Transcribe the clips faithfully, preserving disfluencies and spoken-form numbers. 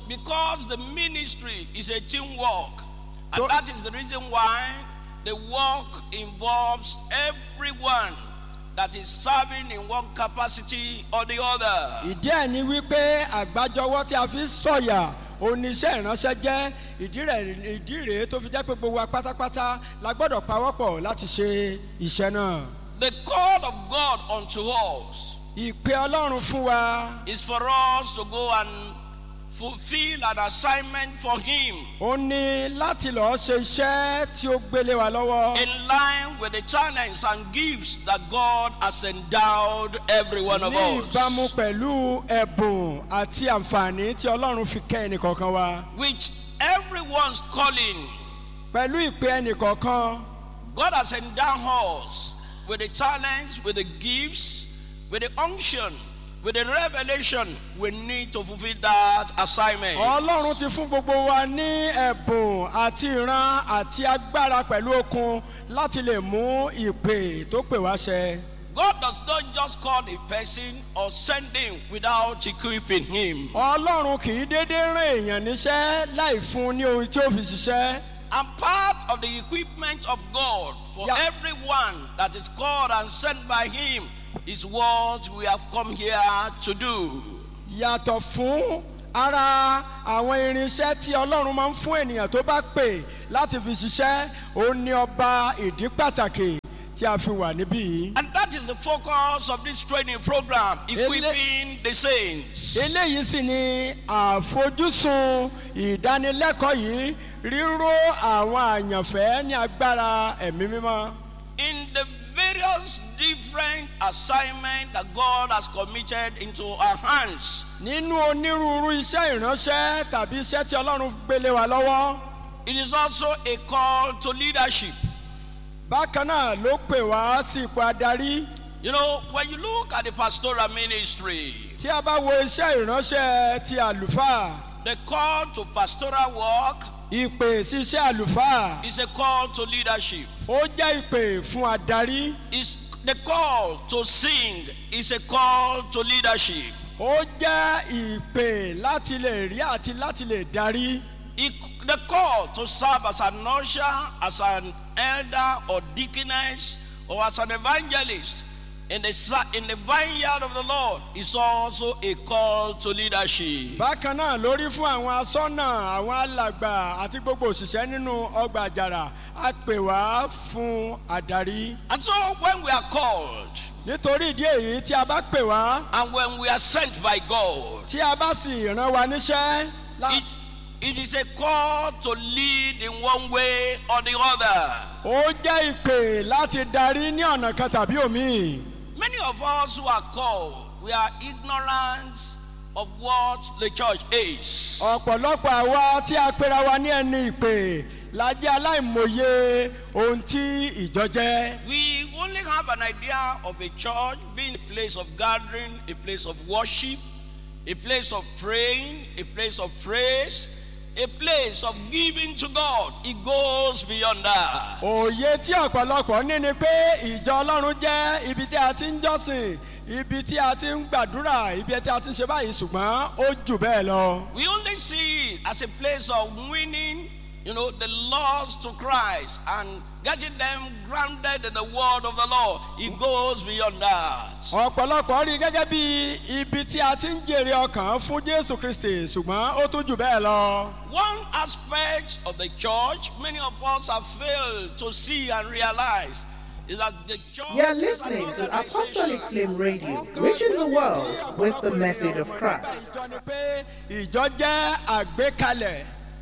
because the ministry is a teamwork, and so, that is the reason why the work involves everyone that is serving in one capacity or the other. Ìdí ẹ̀ ni wípé àgbájọwọ́ tí a fi sọ̀yà oníṣẹ́ ìránṣẹ́ jẹ́ ìdí rẹ̀ ìdí rẹ̀ tó fi jẹ́ pé gbogbo wa pátápátá la gbọ́dọ̀ pawọ́pọ̀ láti ṣe iṣẹ́ náà. The call of God unto us ìpè Ọlọ́run fún wa is for us to go and fulfill an assignment for him. Ó ní láti lọ ṣe iṣẹ́ tí ó gbélé wa lọ́wọ́. In line with the talents and gifts that God has endowed every one of us. Ní ìbámu pẹ̀lú ẹ̀bùn àti àǹfààní tí Ọlọ́run fi kẹ́ ẹnìkọ̀ọ̀kan wa. Which everyone's calling. Pẹ̀lú ìpè ẹnìkọ̀ọ̀kan. God has endowed us with the talents, with the gifts, with the unction, with the revelation. We need to fulfill that assignment. Ọlọ́run ti fún gbogbo wa ní ẹ̀bùn àti ìran àti agbára pẹ̀lú okun láti lè mú ìpè tó pè wá ṣẹ. God does not just call a person or send him without equipping him. Ọlọ́run kì í dédé rán èèyàn níṣẹ́ láì fún ní ohun tí ó fi ṣiṣẹ́. And part of the equipment of God for yeah. everyone that is called and sent by him is what we have come here to do. Yàtọ̀ fún ara àwọn irinṣẹ́ tí Ọlọ́run máa ń fún ènìyàn tó bá pè láti fi ṣiṣẹ́, ó ní ọba ìdí pàtàkì tí a fi wà níbí yìí. And that is the focus of this training program, equipping the saints. Eléyìí sì ni àfojúsùn ìdánilẹ́kọ̀ọ́ yìí, ríró àwọn àyànfẹ́ ní agbára ẹ̀mí mímọ́. In the various different assignments that God has committed into our hands. Nínú onírúurú iṣẹ́ ìránṣẹ́ tàbí iṣẹ́ tí Ọlọ́run gbélé wa lọ́wọ́. It is also a call to leadership. Bákan náà ló pè wá sí ipò adarí. You know, when you look at the pastoral ministry, tí a bá wo iṣẹ́ ìránṣẹ́ ti àlùfáà, the call to pastoral work ìpè sí iṣẹ́ àlùfáà is a call to leadership. Ó jẹ́ ìpè fún adarí. Is the call to sing is a call to leadership. Ó jẹ́ ìpè láti lè rí àti láti lè darí. It, the call to serve as an usher, as an elder or deaconess, or as an evangelist in the in the vineyard of the Lord is also a call to leadership. Bákan náà lórí fún àwọn asọ́nà, àwọn alàgbà àti gbogbo òṣìṣẹ́ nínú ọgbà àjàrà, a pè wá fún adarí. And so when we are called, nítorí ìdí èyí tí a bá pè wá, and when we are sent by God, tí a bá sì rán wa níṣẹ́, it, it is a call to lead in one way or the other. Ó jẹ́ ìpè láti darí ní ọ̀nà kan tàbí òmíì. Many of us who are called, we are ignorant of what the church is. Ọ̀pọ̀lọpọ̀ àwa tí a pera wa ní ẹni ìpè la jẹ́ aláìmọye ohun tí ìjọ jẹ́. We only have an idea of a church being a place of gathering, a place of worship, a place of praying, a place of praise, a place of giving to God. It goes beyond that. Òye tí ọ̀pọ̀lọpọ̀ ní ni pé ìjọ Ọlọ́run jẹ́ ibi tí a ti ń jọ́sìn, ibi tí a ti ń gbàdúrà, ibi tí a ti ń ṣe báyìí, ṣùgbọ́n ó jù bẹ́ẹ̀ lọ. We only see it as a place of winning, you know, the lost to Christ and getting them grounded in the word of the Lord. It goes beyond that. Ọ̀pọ̀lọpọ̀ rí gẹ́gẹ́ bí ibi tí a ti ń jèrè ọkàn fún Jésù Kristi, ṣùgbọ́n ó tún jù bẹ́ẹ̀ lọ. One aspect of the church many of us have failed to see and realize is that the church. You are listening to Apostolic Flame Radio, reaching the world with the message of Christ. Ìjọ jẹ́ àgbékalẹ̀.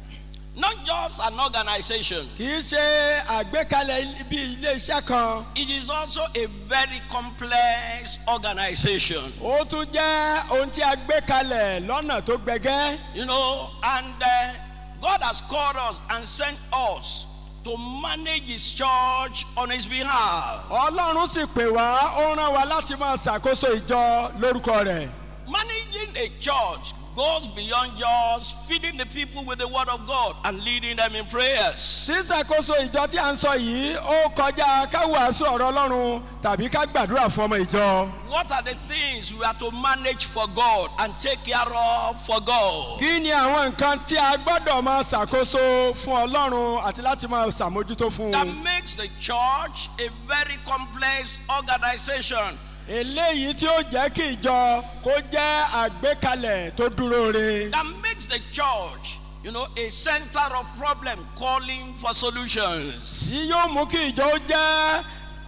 Not just an organization. Kì í ṣe àgbékalẹ̀ bí ilé iṣẹ́ kan. It is also a very complex organization. Ó tún jẹ́ ohun tí a gbé kalẹ̀ lọ́nà tó gbẹgẹ́. You know, and uh, God has called us and sent us to manage his church on his behalf. Ọlọ́run sì pè wá, ó rán wa láti máa ṣàkóso ìjọ lórúkọ rẹ̀. Managing a church goes beyond just feeding the people with the word of God and leading them in prayers. sísàkóso ìjọ tí a ń sọ yìí ó kọjá ká wàásù ọ̀rọ̀ ọlọ́run tàbí ká gbàdúrà fún ọmọ ìjọ. What are the things we are to manage for God and take care of for God? kí ni àwọn nǹkan tí a gbọ́dọ̀ máa ṣàkóso fún ọlọ́run àti láti máa ṣàmójútó fún That un. makes the church a very complex organization. eléyìí tí ó jẹ́ kí ìjọ kó jẹ́ àgbékalẹ̀ tó dúró re. That makes the church, you know, a center of problem calling for solutions. yìí yóò mú kí ìjọ ó jẹ́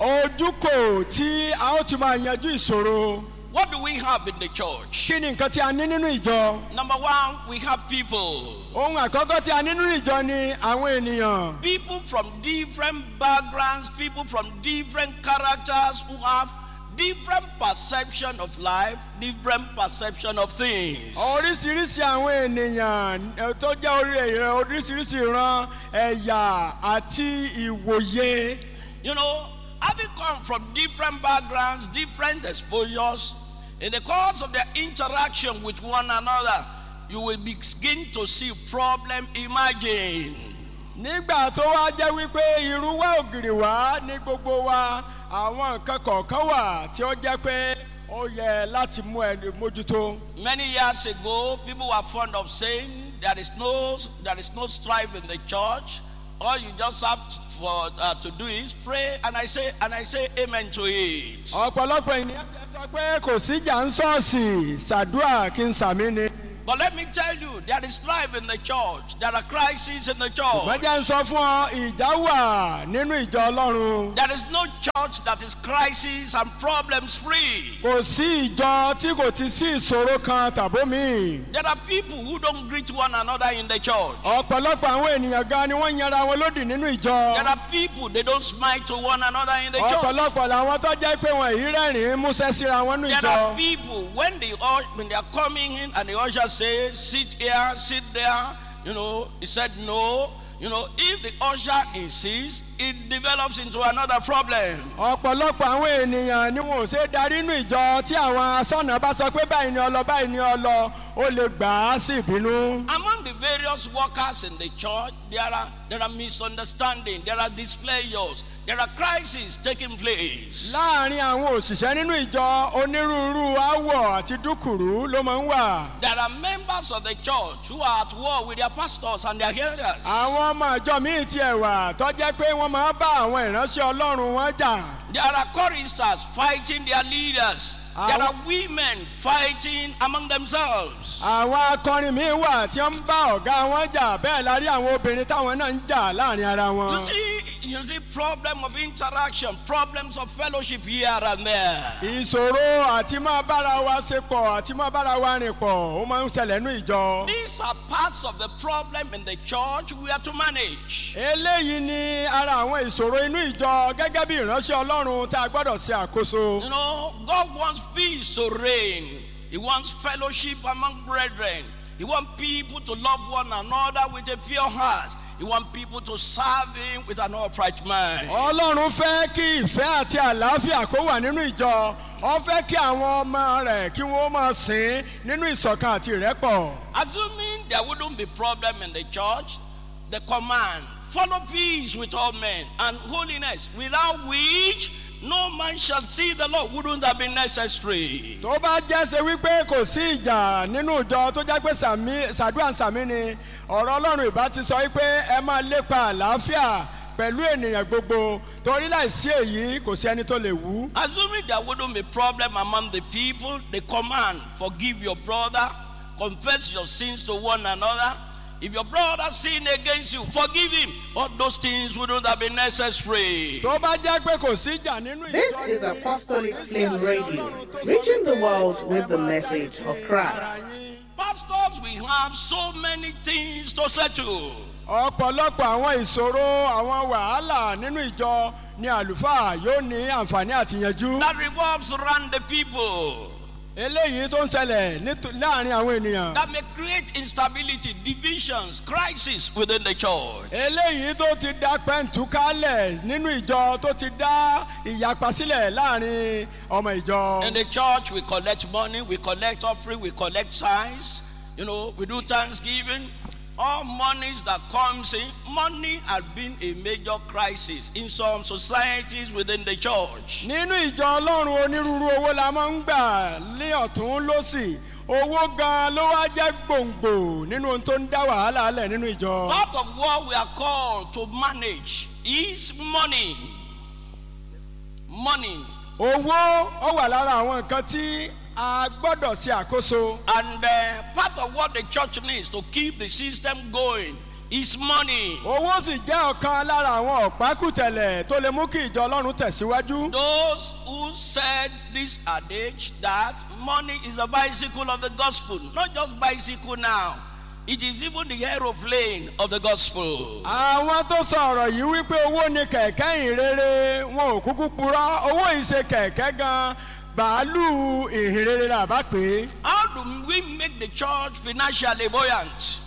ojúkò tí a ó ti máa yanjú ìṣòro. What do we have in the church? kí ni nǹkan tí a ní nínú ìjọ? Number one, we have people. ohun àkọ́kọ́ tí a ní nínú ìjọ ni àwọn ènìyàn. People from different backgrounds, people from different characters who have different perception of life, different perception of things. oríṣiríṣi àwọn ènìyàn eh, tó jẹ́ orí ẹ̀rọ oríṣiríṣi ìran ẹ̀yà àti ìwòye. You know, having come from different backgrounds, different exposures, in the course of their interaction with one another, you will begin to see problem emerging. nígbà tó wá jẹ́ wípé irú wa ògiri wá ní gbogbo wa àwọn nǹkan kọ̀ọ̀kan wà tí ó jẹ́ pé ó yẹ láti mú ẹni mójútó. Many years ago, people were fond of saying there is no there is no strife in the church. All you just have to, for, uh, to do is pray, and I say and I say amen to it. ọ̀pọ̀lọpọ̀ ènìyàn ti sọ pé kò síjà ń ṣọ́ọ̀ṣì ṣàdúrà kí n sàmí ni. But let me tell you, there is strife in the church. There are crises in the church. ìgbẹ́jẹ́ ń sọ fún ọ ìjà wà nínú ìjọ ọlọ́run. There is no church that is crisis and problems free. kò sí ìjọ tí kò ti sí ìṣòro kan tàbó mi. There are people who don't greet one another in the church. ọ̀pọ̀lọpọ̀ àwọn ènìyàn gan ni wọ́n yanra wọn lódì nínú ìjọ. There are people, they don't smile to one another in the church. ọ̀pọ̀lọpọ̀ làwọn tó jẹ́ pé wọn yìí rẹ́rìn-ín músẹ́ síra wọn nínú There are ìjọ. people, when they, all, when they are coming in and the usher says, sit here, sit there, you know, he said no. You know, if the usher insists, it develops into another problem. ọ̀pọ̀lọpọ̀ àwọn ènìyàn ni wọn ò ṣe darí inú ìjọ tí àwọn asọ́nà bá sọ pé báyìí ni ọlọ báyìí ni ọlọ ó lè gbà á sí ìbínú. Among the various workers in the church, there are there are misunderstandings, there are displeasures, there are crises taking place. láàárín àwọn òṣìṣẹ́ nínú ìjọ onírúurú áwọ̀ àti dúkùrú ló máa ń wà. There are members of the church who are at war with their pastors and their elders. àwọn ọmọ ìjọ míì tiẹ̀ wà tó jẹ́ pé wọ́n máa bá àwọn ìránṣẹ́ ọlọ́run wọn jà. There are choristers fighting their leaders. There are women fighting among themselves. àwọn akọrin míì wà tí wọ́n ń bá ọ̀gá wọn jà bẹ́ẹ̀ la rí àwọn obìnrin táwọn náà ń jà láàrin ara wọn. You see, you see problem of interaction, problems of fellowship here and there. ìṣòro àti máa bára wa ṣe pọ̀ àti máa bára wa rìn pọ̀ ó máa ń ṣẹlẹ̀ nínú ìjọ. These are parts of the problem in the church we are to manage. eléyìí ni ara àwọn ìṣòro inú ìjọ gẹ́gẹ́ bí ìránṣẹ́ ọlọ́run tá a gbọ́dọ̀ ṣe àkóso. You know, God wants peace to reign. He wants fellowship among brethren. He wants people to love one another with a pure heart. He wants people to serve him with an upright mind. ọlọ́run fẹ́ kí ìfẹ́ àti àlàáfíà kó wà nínú ìjọ ó fẹ́ kí àwọn ọmọ rẹ̀ kí wọ́n máa sìn nínú ìṣọ̀kan àti ìrẹ́pọ̀. Assuming there wouldn't be problem in the church, the command, follow peace with all men and holiness, without which no man shall see the Lord, wouldn't have been necessary. tó bá jẹ́sẹ̀ wípé kò sí ìjà nínú ìjọ tó jẹ́ pé sàmí sàdúrà sàmí ni ọ̀rọ̀ ọlọ́run ìbá ti sọ wípé ẹ máa lépa àlàáfíà pẹ̀lú ènìyàn gbogbo torí láìsí èyí kò sí ẹni tó lè wú. Assuming there wouldn't be problem among the people, the command, forgive your brother, confess your sins to one another. If your brother sin against you, forgive him. All those things wouldn't have been necessary. tó bá jẹ́ pé kò sí ìjà nínú ìjọ. This is Apostolic Flame Radio, reaching the world with the message of Christ. Pastors, we have so many things to settle. ọ̀pọ̀lọpọ̀ àwọn ìṣòro àwọn wàhálà nínú ìjọ ni àlùfáà yóò ní àǹfààní àti yanjú. That revolves around the people. eléyìí tó ń ṣẹlẹ̀ nítò- láàrin àwọn ènìyàn. That may create instability, divisions, crisis within the church. eléyìí tó ti dá pẹ́ǹtúkálẹ̀ nínú ìjọ tó ti dá ìyapa sílẹ̀ láàrin ọmọ ìjọ. In the church, we collect money, we collect offering, we collect signs. you know, we do Thanksgiving. All monies that comes in, money has been a major crisis in some societies within the church. Nínú ìjọ Ọlọ́run onírúurú owó la máa ń gbà ní ọ̀tún lósì. Owó gan ló wá jẹ́ gbòǹgbò nínú ohun tó ń dá wàhálà lẹ̀ nínú ìjọ. Part of what we are called to manage is money. Money. Owó ó wà lára àwọn nǹkan tí a gbọ́dọ̀ ṣe àkóso. And uh, part of what the church needs to keep the system going is money. Owó sì jẹ́ ọ̀kan lára àwọn ọ̀pákùtẹ̀lẹ̀ tó lè mú kí ìjọ Ọlọ́run tẹ̀síwájú. Those who said this adage that money is the bicycle of the gospel, not just bicycle now, it is even the aeroplane of the gospel. Àwọn tó sọ ọ̀rọ̀ yìí wípé owó ni kẹ̀kẹ́ ìhìnrere wọn ò kúkú purọ́, owó yìí ṣe kẹ̀kẹ́ gan bàálù ìhìnrere là bá pè é. How do we make the church financially buoyant?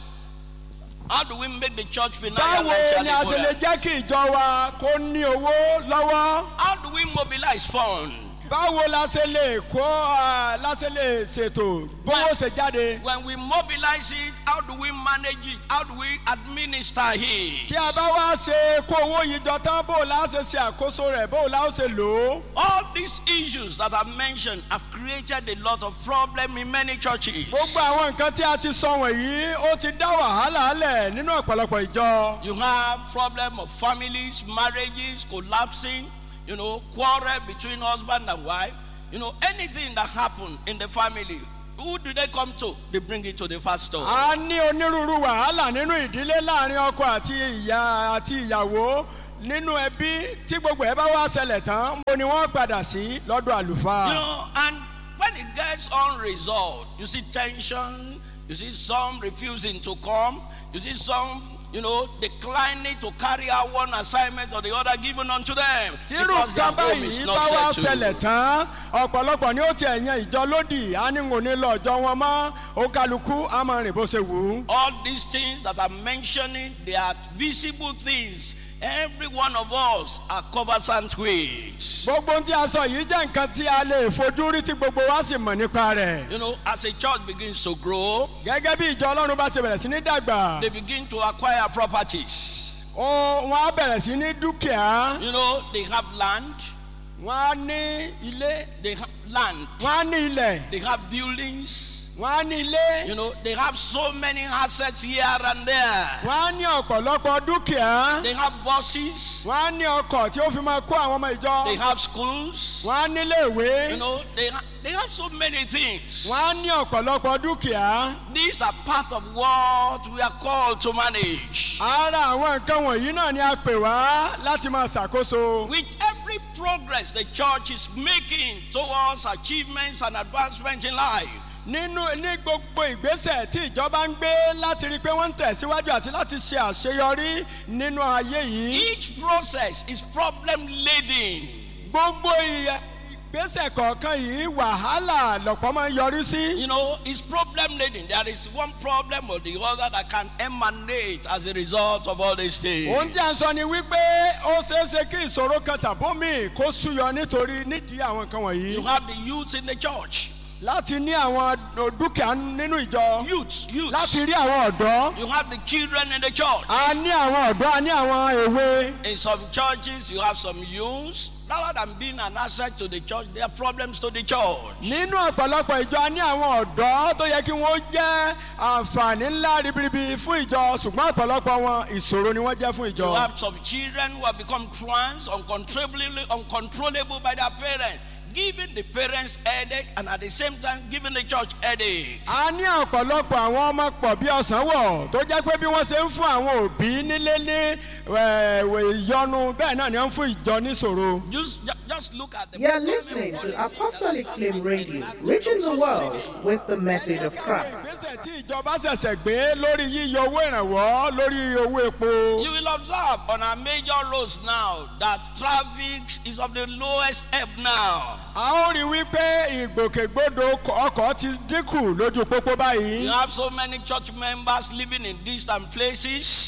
How do we make the church financially Báwo ni a ṣe lè buoyant? jẹ́ kí ìjọ wa kó ní owó lọ́wọ́? How do we mobilize funds? Báwo la ṣe lè kó la ṣe lè ṣètò bówó ṣe jáde? When we mobilize it, how do we manage it? How do we administer it? Tí a bá wá ṣe kó owó yìí jọ tán, bó la ṣe ṣe àkóso rẹ̀, bó la ó ṣe lò ó? All these issues that I mentioned have created a lot of problem in many churches. Gbogbo àwọn nǹkan tí a ti sọ wọ̀nyí, ó ti dá wàhálà lẹ̀ nínú ọ̀pọ̀lọpọ̀ ìjọ. You have problem of families, marriages collapsing, you know, quarrel between husband and wife. You know, anything that happened in the family, who do they come to? They bring it to the pastor. A ní onírúurú wàhálà nínú ìdílé láàrin ọkọ àti ìyá àti ìyàwó nínú ẹbí tí gbogbo ẹ bá wá ṣẹlẹ̀ tán mo ni wọ́n padà sí lọ́dọ̀ àlùfáà. You know, and when it gets unresolved, you see tension, you see some refusing to come, you see some, you know, declining to carry out one assignment or the other given unto them. Tírù Because their kan home is báyìí not bá wá settled. ṣẹlẹ̀ tán ọ̀pọ̀lọpọ̀ ni ó ti ẹ̀yàn ìjọ lódì á ní òní lọ ọjọ́ wọn mọ́ òǹkàlùkù á máa rìn bó ṣe wù ú. All these things that I'm mentioning, they are visible things. Every one of us are conversant with. Gbogbo ohun tí a sọ yìí jẹ́ nǹkan tí a lè fojú rí tí gbogbo wa sì mọ̀ nípa rẹ̀. You know, as a church begins to grow, Gẹ́gẹ́ bí ìjọ Ọlọ́run bá ṣe bẹ̀rẹ̀ sí ní dàgbà, they begin to acquire properties. ó wọ́n á bẹ̀rẹ̀ sí ní dúkìá, You know, they have land, wọ́n á ní ilé, they have land, wọ́n á ní ilẹ̀, they have buildings. wọ́n á ní ilé, You know, they have so many assets here and there. wọ́n á ní ọ̀pọ̀lọpọ̀ dúkìá, They have buses, wọ́n á ní ọkọ̀ tí ó fi máa kó àwọn ọmọ ìjọ, they have schools. wọ́n á ní iléèwé, You know, they, ha- they have so many things. wọ́n á ní ọ̀pọ̀lọpọ̀ dúkìá. These are part of what we are called to manage. Ara àwọn nǹkan wọ̀nyí náà ni a pè wá láti máa ṣàkóso. With every progress the church is making towards achievements and advancement in life, Nínú ní gbogbo ìgbésẹ̀ tí ìjọba ń gbé láti rí i pé wọ́n ń tẹ̀síwájú àti láti ṣe àṣeyọrí nínú ayé yìí. each process is problem laden. Gbogbo ìyẹ- ìgbésẹ̀ kọ̀ọ̀kan yìí wàhálà lọ̀pọ̀ máa ń yọrí sí. You know, it's problem laden. There is one problem or the other that can emanate as a result of all these things. Ohun tí a ń sọ ni wípé ó ṣeé ṣe kí ìṣòro kan tàbómi kó súyọ nítorí nídìí àwọn nǹkan You wọ̀nyí. have the youths in the church. Láti ní àwọn dúkìá nínú ìjọ. Youths, youths. Láti rí àwọn ọ̀dọ́. You have the children in the church. A ní àwọn ọ̀dọ́, a ní àwọn èwe. In some churches, you have some youths. Rather than being an asset to the church, there are problems to the church. Nínú ọ̀pọ̀lọpọ̀ ìjọ a ní àwọn ọ̀dọ́ tó yẹ kí wọ́n jẹ́ àǹfààní ńlá ribiribi fún ìjọ ṣùgbọ́n ọ̀pọ̀lọpọ̀ wọn ìṣòro ni wọ́n jẹ́ fún You ìjọ. have some children who have become trans, uncontrollably uncontrollable by their parents, giving the parents headache and at the same time giving the church headache. A ní ọ̀pọ̀lọpọ̀ àwọn ọmọ pọ̀ bí ọ̀sán wọ̀ tó jẹ́ pé bí wọ́n ṣe ń fún àwọn òbí nílé ní ẹ̀wẹ̀ ìyọnu bẹ́ẹ̀ náà ni wọ́n ń fún ìjọ níṣòro. Just, ju- just look at the You're listening to Apostolic Flame Radio, reaching the world with the message of Christ. Ìgbésẹ̀ tí ìjọba ṣẹ̀ṣẹ̀ gbé lórí yíyọ owó ìrànwọ́ lórí owó epo. You will observe on our major roads now that traffic is of the lowest ebb now. A ó rí wípé ìgbòkègbodò ọkọ̀ ti dínkù lójú pópó báyìí. You have so many church members living in distant places.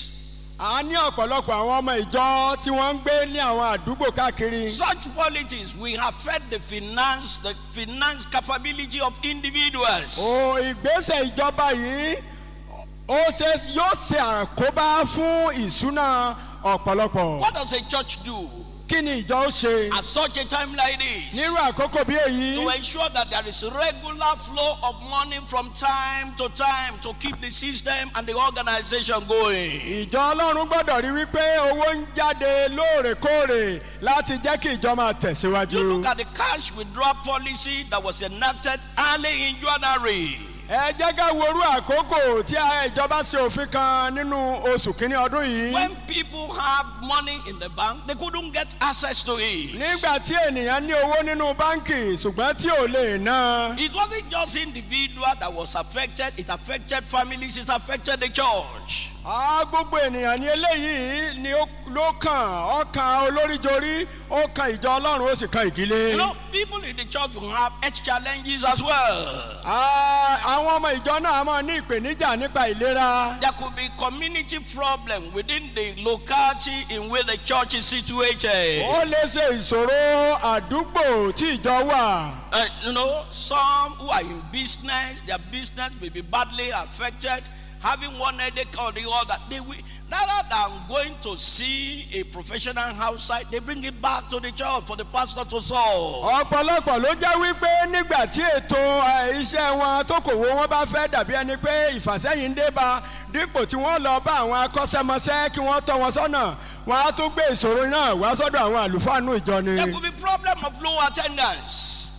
a ní ọ̀pọ̀lọpọ̀ àwọn ọmọ ìjọ tí wọ́n ń gbé ní àwọn àdúgbò káàkiri. Such politics will affect the finance, the finance capability of individuals. o ìgbésẹ̀ ìjọba yìí ó ṣe yóò ṣe àkóbá fún ìṣúná ọ̀pọ̀lọpọ̀. What does a church do kí ni ìjọ ó ṣe at such a time like this? nírú àkókò bí èyí? To ensure that there is regular flow of money from time to time to keep the system and the organization going. ìjọ ọlọ́run gbọ́dọ̀ rí wípé owó ń jáde lóòrèkóòrè láti jẹ́ kí ìjọ máa tẹ̀síwájú. You look at the cash withdrawal policy that was enacted early in January. ẹ jẹ́ ká worú àkókò tí ìjọba ṣe òfin kan nínú oṣù kínní ọdún yìí. When people have money in the bank, they couldn't get access to it. nígbà tí ènìyàn ní owó nínú báńkì ṣùgbọ́n tí ò lè ná. It wasn't just individual that was affected, it affected families, it affected the church. a gbogbo ènìyàn ní eléyìí ni ó ló kàn ó kan olóríjorí ó kan ìjọ ọlọ́run ó sì kan ìdílé. You know, people in the church will have health challenges as well. Ah, àwọn ọmọ ìjọ náà máa ní ìpèníjà nípa ìlera. There could be community problem within the locality in where the church is situated. ó lè ṣe ìṣòro àdúgbò tí ìjọ wà. Uh, you know, some who are in business, their business may be badly affected, having one headache or the other. They will, rather than going to see a professional outside, they bring it back to the church for the pastor to solve. ọ̀pọ̀lọpọ̀ ló jẹ́ wípé nígbà tí ètò eh, iṣẹ́ wọn tó kò wo wọn bá fẹ́ dàbí ẹni pé ìfàsẹ́yìn ń dé bá dípò tí wọ́n lọ bá àwọn akọ́ṣẹ́mọṣẹ́ kí wọ́n tọ́ wọn sọ́nà wọn á tún gbé ìṣòro náà wá sọ́dọ̀ àwọn àlùfáà nù ìjọ ni. There could be problem of low attendance.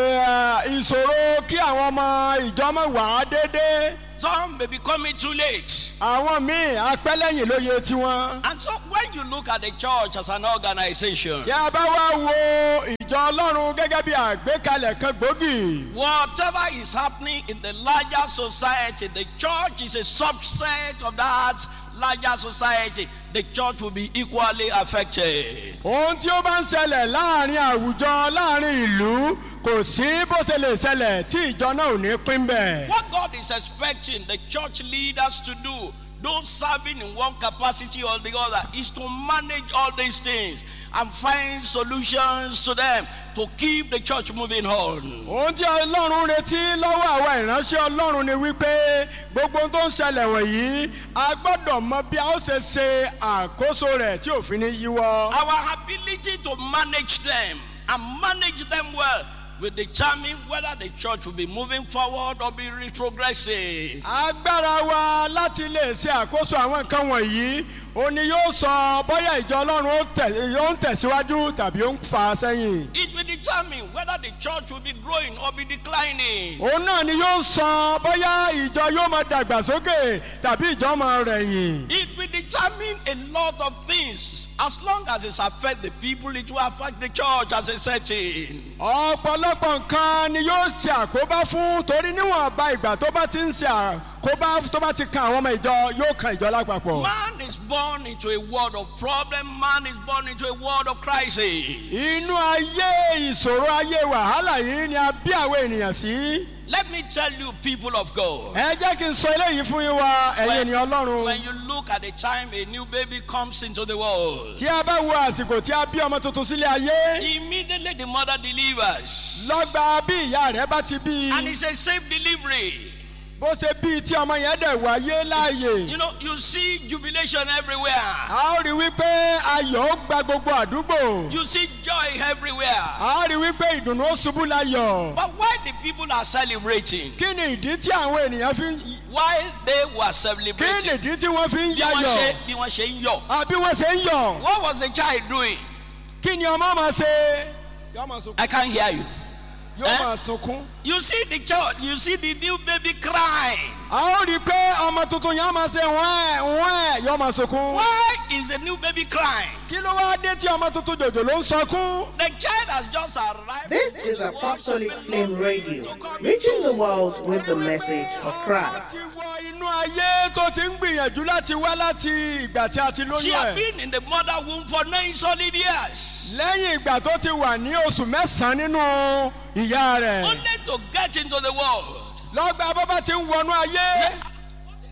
Eh, ìṣòro kí àwọn ọmọ ìjọ mọ̀ wá déédéé. Some may be coming too late. àwọn míì apẹ́lẹ́yìn ló yẹ tiwọn. And so when you look at the church as an organization, tí a bá wá wo ìjọ ọlọ́run gẹ́gẹ́ bí àgbékalẹ̀ kan gbòógì. whatever is happening in the larger society, the church is a subset of that larger society. The church will be equally affected. ohun tí ó bá ń ṣẹlẹ̀ láàrin àwùjọ láàrin ìlú kò sí bó ṣe lè ṣẹlẹ̀ tí ìjọ náà ò ní pín bẹ́ẹ̀. What God is expecting the church leaders to do, those serving in one capacity or the other, is to manage all these things and find solutions to them to keep the church moving on. ohun tí ọlọ́run retí lọ́wọ́ àwa ìránṣẹ́ ọlọ́run ni wípé gbogbo ohun tó ń ṣẹlẹ̀ wọ̀nyí a gbọ́dọ̀ mọ bí a ó ṣe ṣe àkóso rẹ̀ tí òfin ní yíwọ́. Our ability to manage them and manage them well will determine whether the church will be moving forward or be retrogressing. agbára wa láti lè ṣe àkóso àwọn nǹkan wọ̀nyí ó ní yóò sọ bóyá ìjọ ọlọ́run ó tẹ̀- ó ń tẹ̀síwájú tàbí ó ń fà á sẹ́yìn. It will determine whether the church will be growing or be declining. òun náà ni yóò sọ bóyá ìjọ yóò máa dàgbàsókè tàbí ìjọ máa rẹ̀yìn. It will determine a lot of things. As long as it affects the people, it will affect the church as a setting. ọ̀pọ̀lọpọ̀ nǹkan ni yóò ṣe àkóbá fún torí níwọ̀nba ìgbà tó bá ti ń ṣe àkóbá tó bá ti kan àwọn ọmọ ìjọ yóò kan ìjọ lápapọ̀. Man is born into a world of problem. Man is born into a world of crisis. inú ayé ìṣòro ayé wàhálà yìí ni a bí àwọn ènìyàn sí. Let me tell you, people of God. ẹ jẹ́ kí n sọ eléyìí fún yín wá ẹ̀yin ènìyàn ọlọ́run. When you look at the time a new baby comes into the world, tí a bá wo àsìkò tí a bí ọmọ tuntun sílé ayé immediately the mother delivers. lọ́gbà bí ìyá rẹ̀ bá ti bí And it's a safe delivery. bó ṣe bí tí ọmọ yẹn dẹ̀ wáyé láàyè. You know, you see jubilation everywhere. a ó rí wípé ayọ̀ ó gba gbogbo àdúgbò. You see joy everywhere. a ó rí wípé ìdùnnú ó ṣubú láyọ̀. But why the people are celebrating? kí ni ìdí tí àwọn ènìyàn fi ń Why they were kí ni celebrating? ìdí tí wọ́n fi ń Bí wọ́n yayọ̀ ṣe- bí wọ́n ṣe ń yọ̀. àbí wọ́n ṣe ń yọ̀ What was the child doing? kí ni ọmọ máa ṣe. yóò máa sunkún. I can't hear you. yóò Eh? máa sunkún. You see the child, you see the new baby crying. a ó rí i pé ọmọ tuntun yẹn á máa ṣe wẹ́ẹ̀ wẹ́ẹ̀ yóò máa sunkún. Why is the new baby crying? kí ló wá dé tí ọmọ tuntun jòjò ló ń sọkún. The child has just arrived. This is Apostolic Flame Radio, reaching the world with the message of Christ. ti wọ inú ayé tó ti ń gbìyànjú láti wá láti ìgbà tí a ti She lóyún had ẹ̀. been in the mother womb for nine solid years. lẹ́yìn ìgbà tó ti wà ní oṣù mẹ́sàn-án nínú ìyá rẹ̀. Only to get into the world. lọ́gbà bọ́bá ti ń wọnú ayé. What a kind,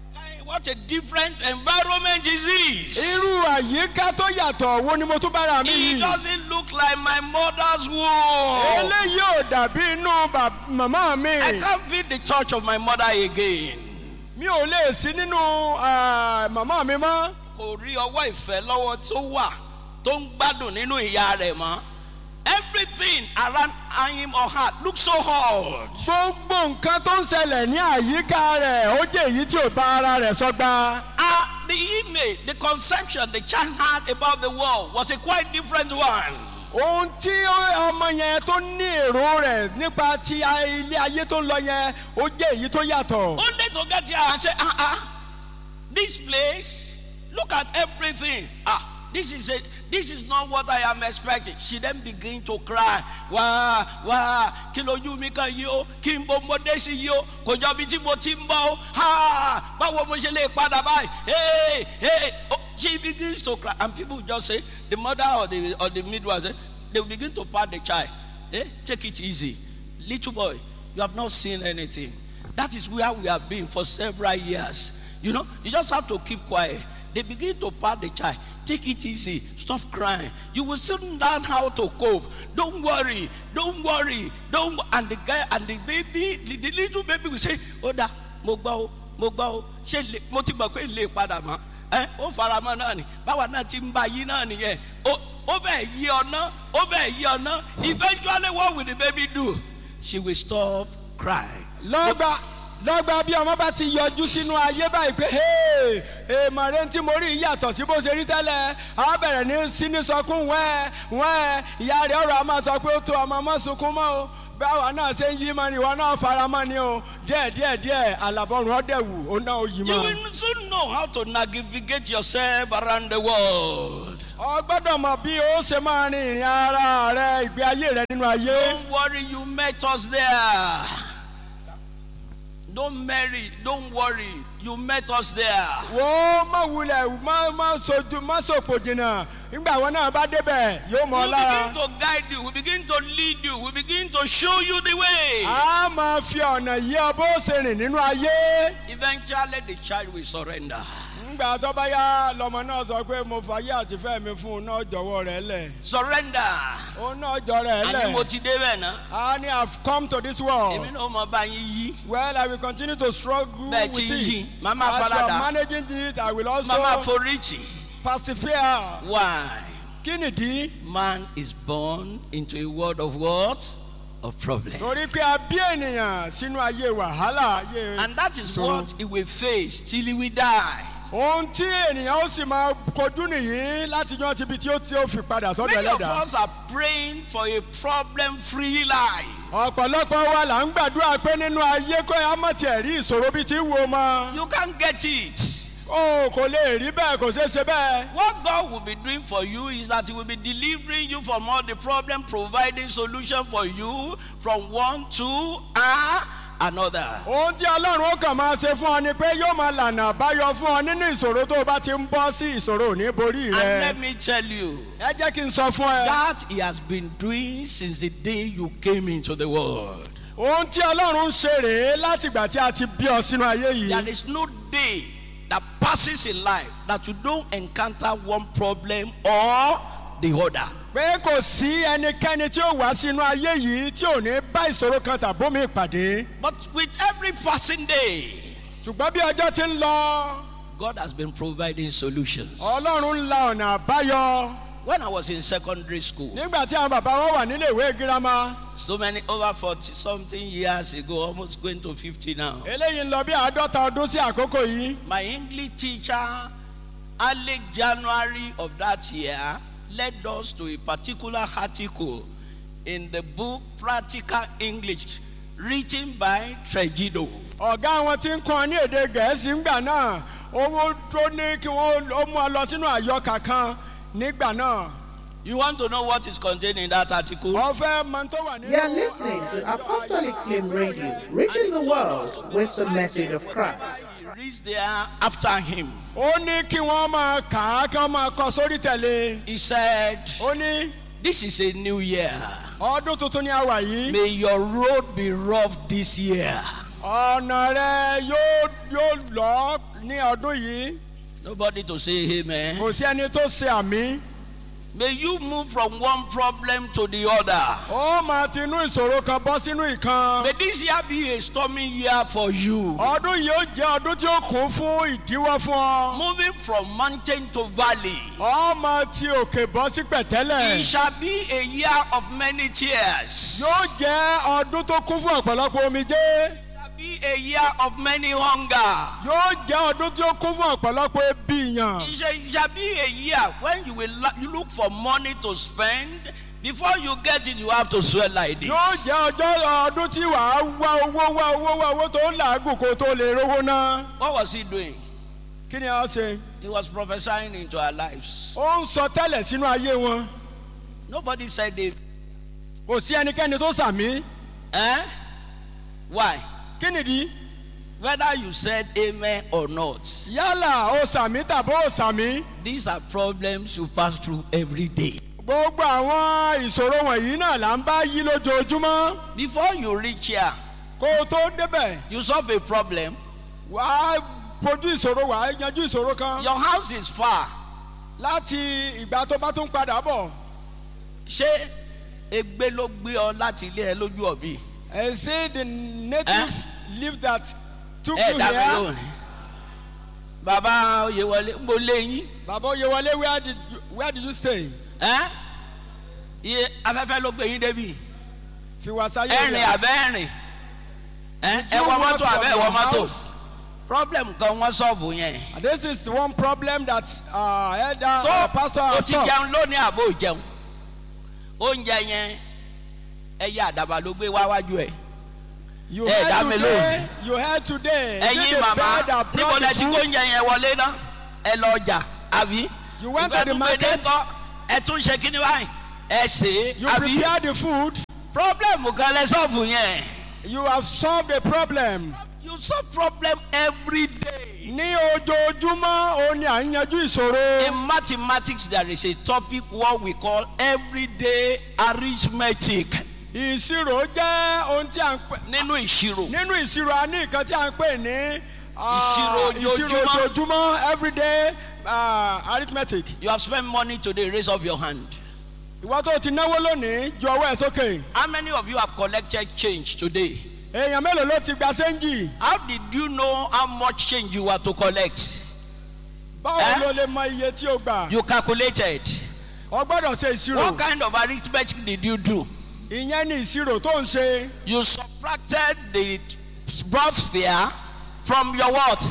What a different environment is this. Irú àyíká tó yàtọ̀ wo ni mo tún bára mi It yìí? doesn't look like my mother's womb. Eléyìí ò dàbí inú bàb- màmá mi. I can't feel the touch of my mother again. Mi ò lè sí nínú ah, màmá mi mọ́. Kò rí ọwọ́ ìfẹ́ lọ́wọ́ tó wà tó ń gbádùn nínú ìyá rẹ̀ mọ́. Everything around him or her looks so hard. Gbogbo nǹkan tó ń ṣẹlẹ̀ ní àyíká rẹ̀ ó jẹ́ èyí tí ò bá ara rẹ̀ sọ́gbà. Ah, the image, the conception the child had about the world was a quite different one. Ohun tí ó- ọmọ yẹn tó ní èrò rẹ̀ nípa ti a- ilé ayé tó ń lọ yẹn ó jẹ́ èyí tó yàtọ̀. Only to get here and say, ah, ah, this place, look at everything. Ah, this is it. This is not what I am expecting. She then begin to cry. Wá, wá, kí lójú mi kan yìí o, kí n bọ́ mo dé sí yìí o, kò jọ bí tí mo ti ń bọ̀ o. Ha, báwo mo ṣe lè padà báyìí? Hey, hey. Oh, she begins to cry. And people just say, the mother or the, or the midwife, say, they will begin to pat the child. Eh, take it easy. Little boy, you have not seen anything. That is where we have been for several years. You know, you just have to keep quiet. They begin to pat the child. Take it easy. Stop crying. You will soon learn how to cope. Don't worry. Don't worry. Don't. wo-" And the guy and the baby, the, the little baby will say, "Oda, mo gbà o, mo gbà o. Ṣé lè- mo ti gbà pé lè padà mọ́? Eh, ó faramọ́ náà ni. Báwa náà ti ń bá yí náà nìyẹn. Ó ó bẹ̀ yí ọ̀nà. Ó bẹ̀ yí ọ̀nà. Eventually, what will the baby do? She will stop crying. Lọ́gbà lọ́gbà bí ọmọ bá ti yọjú sínú ayé báyìí pé hey èèmọ̀ rẹ̀ tí mo rí yìí yàtọ̀ sí bó ṣe rí tẹ́lẹ̀ á bẹ̀rẹ̀ ní síní sọkún wẹ́ẹ́ wẹ́ẹ́ ìyá rẹ̀ ọ̀rọ̀ a máa sọ pé ó tó ọmọ mọ́ sunkún mọ́ o báwa náà ṣe ń yí mọ́ ni ìwọ náà fara mọ́ ni o díẹ̀ díẹ̀ díẹ̀ àlàbọ̀rùn ọ̀dẹ̀wù ó náà ó yí You mọ́. will soon know how to navigate yourself around the world. Ọ gbọ́dọ̀ mọ̀ bí ó ṣe máa rin ìrìn ara rẹ ìgbé ayé rẹ nínú ayé. Don't worry, you met us there. Don't marry, don't worry, you met us there. Wo má wulẹ̀ má má sojú má sòpò jìnnà nígbà wọn náà bá débẹ̀ yóò mọ̀ ọ́ We lára. begin to guide you, we begin to lead you, we begin to show you the way. A máa fi ọ̀nà yí ọ bó ṣe rìn nínú ayé. Eventually, the child will surrender. Nígbà tó bá yá lọmọ náà sọ pé mo fàyè àtìfẹ́ mi fún un náà jọ̀wọ́ rẹ̀ lẹ̀. Surrender. Òun náà jọ rẹ̀ And mo lẹ̀. ti débẹ̀ náà. I need have come to this world. Èmi náà mọ̀ bá yín yí. Well, I will continue to struggle Bẹ́ẹ̀ with tí ń yí, it. màmá As you faradà. are managing it, I will also Mama foríjì. persevere. Why? Kí nìdí? Man is born into a world of what? Of problem. Torí pé a bí ènìyàn sínú ayé wàhálà ayé. And that is ìṣòro. what he will face till he will die. Ohun tí ènìyàn ó sì máa kojú nìyí láti yan ti ibi tí ó ti ó fi padà sọ́dọ̀ Many of ẹlẹ́dàá. us are praying for a problem-free life. Ọ̀pọ̀lọpọ̀ wa là ń gbàdúrà pé nínú ayé kó ẹ má tiẹ̀ rí ìṣòro bíi ti wo mọ́. You can't get it. O kò lè rí bẹ́ẹ̀ kò ṣeé ṣe bẹ́ẹ̀. What God will be doing for you is that He will be delivering you from all the problem, providing solution for you from one to uh, another. Ohun tí Ọlọ́run ó kàn máa ṣe fún ọ ni pé yóò máa lànà àbáyọ fún ọ nínú ìṣòro tó o bá ti ń bọ́ sí ìṣòro ò ní borí And rẹ. let me tell you, Ẹ jẹ́ kí n sọ fún ẹ. that He has been doing since the day you came into the world. Ohun tí Ọlọ́run ń ṣe rèé látìgbà tí a ti bí ọ sínú ayé There yìí. is no day that passes in life that you don't encounter one problem or the other. Pé kò sí ẹnikẹ́ni tí ó wá sínú ayé yìí tí ò ní bá ìṣòro kan tàbómi ìpàdé. But with every passing day, Ṣùgbọ́n bí ọjọ́ ti ń lọ, God has been providing solutions. Ọlọ́run ń la ọ̀nà àbáyọ. When I was in secondary school, Nígbà tí àwọn bàbá wọn wà nílé ìwé girama, so many over forty something years ago, almost going to fifty now, eléyìí ń lọ bí àádọ́ta ọdún sí àkókò yìí. my English teacher, early January of that year, led us to a particular article in the book Practical English, written by Tregido. Ọ̀gá wọn ti ń kọ́ ní èdè Gẹ̀ẹ́sì ńgbà náà, owó tó ní kí wọ́n ó mú ọ lọ sínú àyọkà kan nígbà náà. You want to know what is contained in that article? Wọ́n fẹ́ mọ tó wà nínú. You are listening to Apostolic Flame Radio, reaching the world with the message of Christ. He reads there after him. Ó ní kí wọ́n máa kà á kí wọ́n máa kọ sórí tẹ̀lé. He said, Ó ní this is a new year. ọdún tuntun ni a wà yìí. May your road be rough this year. ọ̀nà rẹ yóò yóò lọ ní ọdún yìí. Nobody to say amen. Kò sí ẹni tó ṣe àmì. May you move from one problem to the other. Ó máa ti inú ìṣòro kan bọ́ sínú ìkan. May this year be a stormy year for you. Ọdún yìí ó jẹ́ ọdún tí ó kún fún ìdíwọ́ fún ọ. Moving from mountain to valley. Ó máa ti òkè bọ́ sí pẹ̀tẹ́lẹ̀. It shall be a year of many tears. Yóò jẹ́ ọdún tó kún fún ọ̀pọ̀lọpọ̀ omijé. It shall be a year of many hunger. Yóò jẹ́ ọdún tí ó kún fún ọ̀pọ̀lọpọ̀ ebi yàn. It shall, it shall be a year when you will la- you look for money to spend. Before you get it, you have to sweat like this. Yóò jẹ́ ọjọ́ ọdún tí wàá wá owó wá owó wá owó tó ń làágùn kó tó lè rówó náà. What was he doing? Kí ni a ṣe? He was prophesying into our lives. Ó ń sọ tẹ́lẹ̀ sínú ayé wọn. Nobody said it. Kò sí ẹnikẹ́ni tó sàmí. Eh? Why? Kí nìdí? Whether you said amen or not, Yálà ó sàmí tàbí ó sàmí. these are problems you pass through every day. Gbogbo àwọn ìṣòro wọ̀nyí náà là ń bá yí lójoojúmọ́. Before you reach here, Kó o tó débẹ̀, you solve a problem. wàá fojú ìṣòro wàá yanjú ìṣòro kan. Your house is far. Láti ìgbà tó bá tún padà bọ̀. Ṣé egbe ló gbé ọ láti ilé ẹ lójú ọ̀bí? And say the native live that took Ẹ you dá mi here. lóhùn. Bàbá Oyèwọlé mo lé yín. Baba Oyewale, where did you, where did you stay? Ẹ́ iye afẹ́fẹ́ ló gbé yín débi. Fi wá sáyé Ẹ̀rìn rẹ̀. àbẹ́ ẹ̀rìn. Ẹ́ ẹ You wọ walk mọ́tò from àbẹ́ ẹ your wọ mọ́tò. house. Problem kan wọ́n sọ̀bù yẹn. And this is one problem that uh, elder uh, Tó pastor o has ti solved. jẹun lónìí àbò jẹun. Oúnjẹ yẹn ẹyẹ àdàbà ló gbé wá wájú ẹ̀. You Eh, dá heard mi today. You heard today. Is it Ẹ̀yin the màmá bird that níbo brought lẹ the ti kó food? oúnjẹ yẹn wọlé náà? Ẹ lọ ọjà àbí? You went Ìgbà to the tó gbé dé market. ńkọ́? Ẹ tún ṣe kíní báyìí. Ẹ ṣe é You àbí? prepared the food. Problem kan lẹ sọ́ọ̀bù yẹn. You have solved the problem. You solve problem every day. Ní ojoojúmọ́ òun ni à ń yanjú ìṣòro. In mathematics there is a topic what we call everyday arithmetic. Ìṣirò jẹ́ ohun tí à ń pè. Nínú ìṣirò. Nínú ìṣirò a ní nǹkan tí à ń pè ní. ah, Ìṣirò ìṣirò ojoojúmọ́. ojoojúmọ́ everyday uh, arithmetic. You have spent money today, raise up your hand. Ìwọ tó ti náwó lónìí ju ọwọ́ ẹ̀ sókè. How many of you have collected change today? Èèyàn mélòó ló ti gba sẹ́ńjì? How did you know how much change you were to collect? Báwo Eh? ló lè mọ iye tí o gbà? You calculated. O gbọ́dọ̀ ṣe ìṣirò. What kind of arithmetic did you do? Ìyẹn ni ìṣirò tó ń ṣe. You subtracted the broad sphere from your what?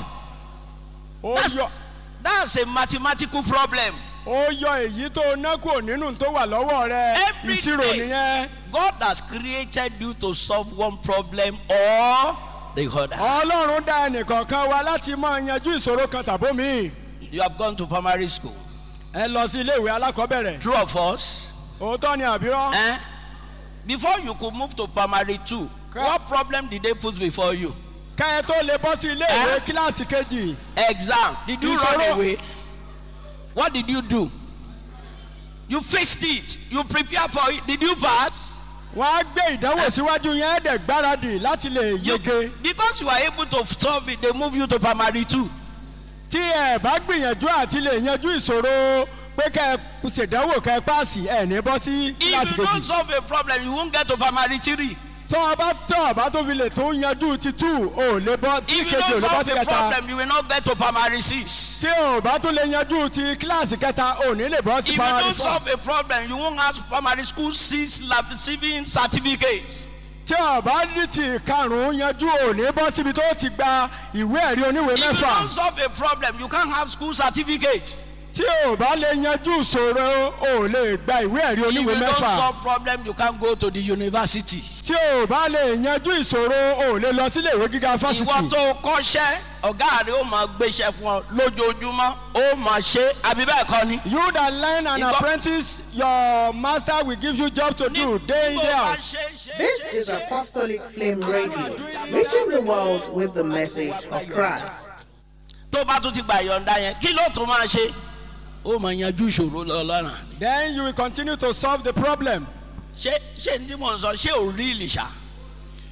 Ó That's, yọ that's a mathematical problem. ó yọ èyí tó ná kúrò nínú tó wà lọ́wọ́ rẹ. Every Ìṣirò day. nìyẹn. God has created you to solve one problem or the other. Ọlọ́run dá ẹnìkọ̀ọ̀kan wa láti máa yanjú ìṣòro kan tàbó mi. You have gone to primary school. Ẹ lọ sí ilé ìwé alákọ̀ọ́bẹ̀rẹ̀. True of us. Òótọ́ ni àbírọ́. Eh? Before you could move to primary two, Correct. what problem did they put before you? Kẹ́ ẹ tó lè bọ́ sí ilé ìwé Eh? kíláàsì kejì. Exam. Did you Ìṣòro. run away? What did you do? You faced it. You prepared for it. Did you pass? Wọ́n á gbé ìdánwò síwájú yẹn ẹ̀ẹ́dẹ̀ gbáradì láti lè You, yege. because you are able to solve it, they move you to primary two. Tí ẹ bá gbìyànjú àti lè yanjú ìṣòro pé kẹ́ ẹ ṣèdánwò kẹ́ ẹ páàsì ẹ̀ ní bọ́ sí kíláàsì If you don't kejì. solve a problem, you won't get to primary three. Tọ́ ọ bá tọ́ ọ bá tó fi lè tó yanjú ti tú ò lè bọ́ tí If you kejì ò don't lè bọ́ solve sí a kẹta. problem, you will not get to primary six. Tí ò bá tó lè yanjú ti kíláàsì kẹta ò ní lè bọ́ If sí you primary don't four. solve a problem, you won't have primary school six lab receiving certificates. Tí ọ bá ní ti karùn-ún yanjú ò ní bọ́ síbi tó ti gba ìwé ẹ̀rí oníwèé If you mẹ́fà. don't solve a problem, you can't have school certificate. Tí ò bá lè yanjú ìṣòro ò lè gba ìwé ẹ̀rí If you oníwèé don't mẹ́fà. solve problem, you can't go to the university. Tí ò bá lè yanjú ìṣòro ò lè lọ sílé ìwé gíga Ìwọ fásitì. tó kọ́ṣẹ́, ọ̀gá rẹ̀ ó máa gbéṣẹ́ fún ọ lójoojúmọ́, ó máa ṣe àbí bẹ́ẹ̀ kọ́ ni. You that learn an Ìgbọ́- apprentice, your master will give you job to do day in Tó day bá out. ṣe, ṣe, This ṣe, is ṣe. Apostolic Flame Radio, reaching the world with the message of Christ. Tó bá tún ti gba ìyọ̀ǹda yẹn, kí ló tún máa ṣe? Ó máa yanjú ìṣòro lọ́lọ́run. Then you will continue to solve the problem. Ṣé ṣé ní tí mò ń sọ, ṣé ò rí ìlìṣà?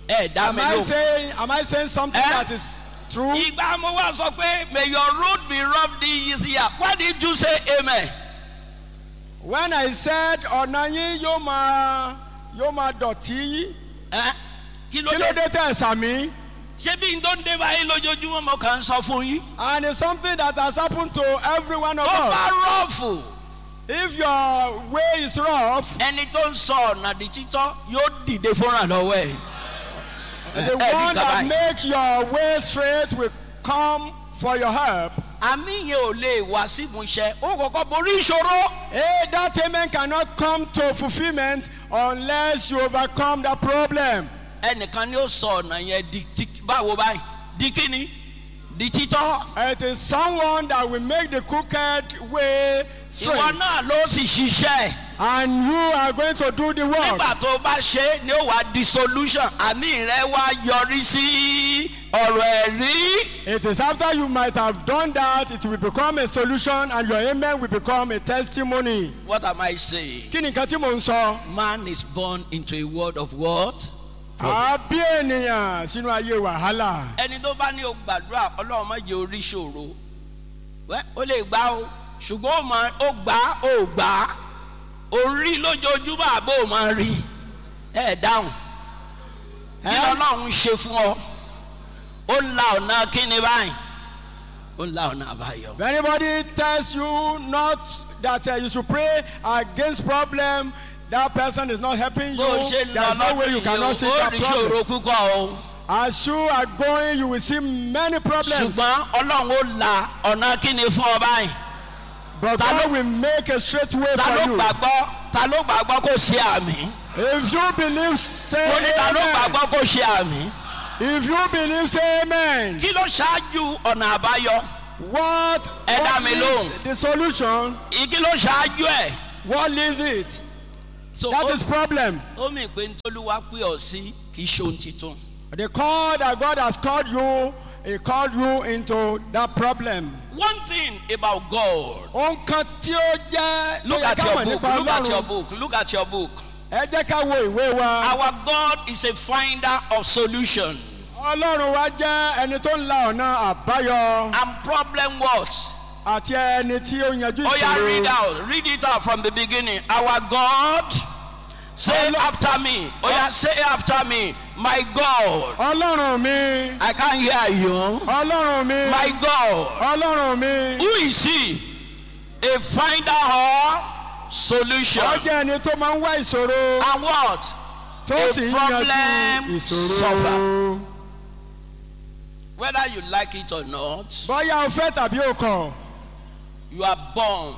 ẹ dá Am mi I lóhùn. saying, am I saying something Eh? that is true? Ìgbà mo wá sọ pé may your road be rough this year. Why did you say amen? When I said ọ̀nà yín yóò máa yóò máa dọ̀tí, Eh? Kí ló kí ló dé? dé tẹ̀ sàmí? Ṣé bí n tó ń dé báyìí lójoojúmọ́ mo kàn ń sọ fún yín? And it's something that has happened to every one of Ó us. bá rọ́ọ̀fù. If your way is rough, Ẹni tó ń sọ ọ̀nà di títọ́ yóò dìde fúnra lọ́wọ́ ẹ̀. the Eh, eh, one bí that kàbáyé. make your way straight will come for your help. Àmì yẹn ò lè wá sí ìmúṣẹ. Ó kọ́kọ́ borí ìṣòro. Hey, that amen cannot come to fulfillment unless you overcome the problem. Ẹnìkan ni ó sọ ọ̀nà yẹn di tí báwo báyìí? Di kíni? Di títọ́. It is someone that will make the crooked way straight. Ìwọ náà ló sì ṣiṣẹ́. And you are going to do the work. Nígbà tó bá ṣe é ni ó wá di solution. Àmì rẹ wá yọrí sí ọ̀rọ̀ ẹ̀rí. It is after you might have done that, it will become a solution and your amen will become a testimony. What am I saying? Kí ni nǹkan tí mò ń sọ? Man is born into a world of what? A bí ènìyàn sínú ayé wàhálà. Ẹni tó bá ní o gbàdúrà Ọlọ́run má jẹ́ orí ṣòro. Wẹ́ ó lè gbà o ṣùgbọ́n ó máa ó gbà á ó gbà á. Orí lójoojúmọ́ àbó ò máa rí. Ẹ dáhùn. Kí Eh? Ọlọ́run ṣe fún ọ? Ó la ọ̀nà kíni báyìí? Ó la ọ̀nà àbáyọ. If anybody tells you not that uh, you should pray against problem, that person is not helping you. Bó o ṣe ń lọ There's no way you lọ́dún cannot yìí see o, ó that rí problem. ṣòro púpọ̀ o. As you are going, you will see many problems. Ṣùgbọ́n Ọlọ́run ó la ọ̀nà kíni fún ọ báyìí? But Ta ló- God will make a straight way Ta for ló you. gbàgbọ́? Ta ló gbàgbọ́ kó ṣe àmì? If you believe, say Ó ní ta ló amen. gbàgbọ́ kó ṣe àmì? If you believe, say amen. Kí ló ṣáájú ọ̀nà àbáyọ? What, Ẹ dá what mi is lóhùn. the solution? Kí ló ṣáájú ẹ̀? What is it? So That ó- is problem. ó mì pé ntọ́lúwa pé ọ sí kì í ṣe ohun titun. The call that God has called you, He called you into that problem. One thing about God. Ohun kan tí ó jẹ́ Look tó yẹ at ká your mọ̀ book. nípa Look at your Ọlọ́run. book. Look at your book. Ẹ jẹ́ ká wo ìwé wa. Our God is a finder of solution. Ọlọ́run wa jẹ́ ẹni tó ń la ọ̀nà àbáyọ And problem was. àti ẹni tí ó yanjú Oh yeah, read ìṣòro. out. Read it out from the beginning. Our God. Say Ọlọ́- after me. Oh yeah, say after me. My God. Ọlọ́run mi, I can't hear you. Ọlọ́run mi, My God. Ọlọ́run mi. Who is he? A finder of solution. Ó jẹ́ ẹni tó máa ń wá ìṣòro And what? tó A sì ń problem yanjú ìṣòro. solver. Whether you like it or not, Bóyá o fẹ́ tàbí o kọ̀, you are born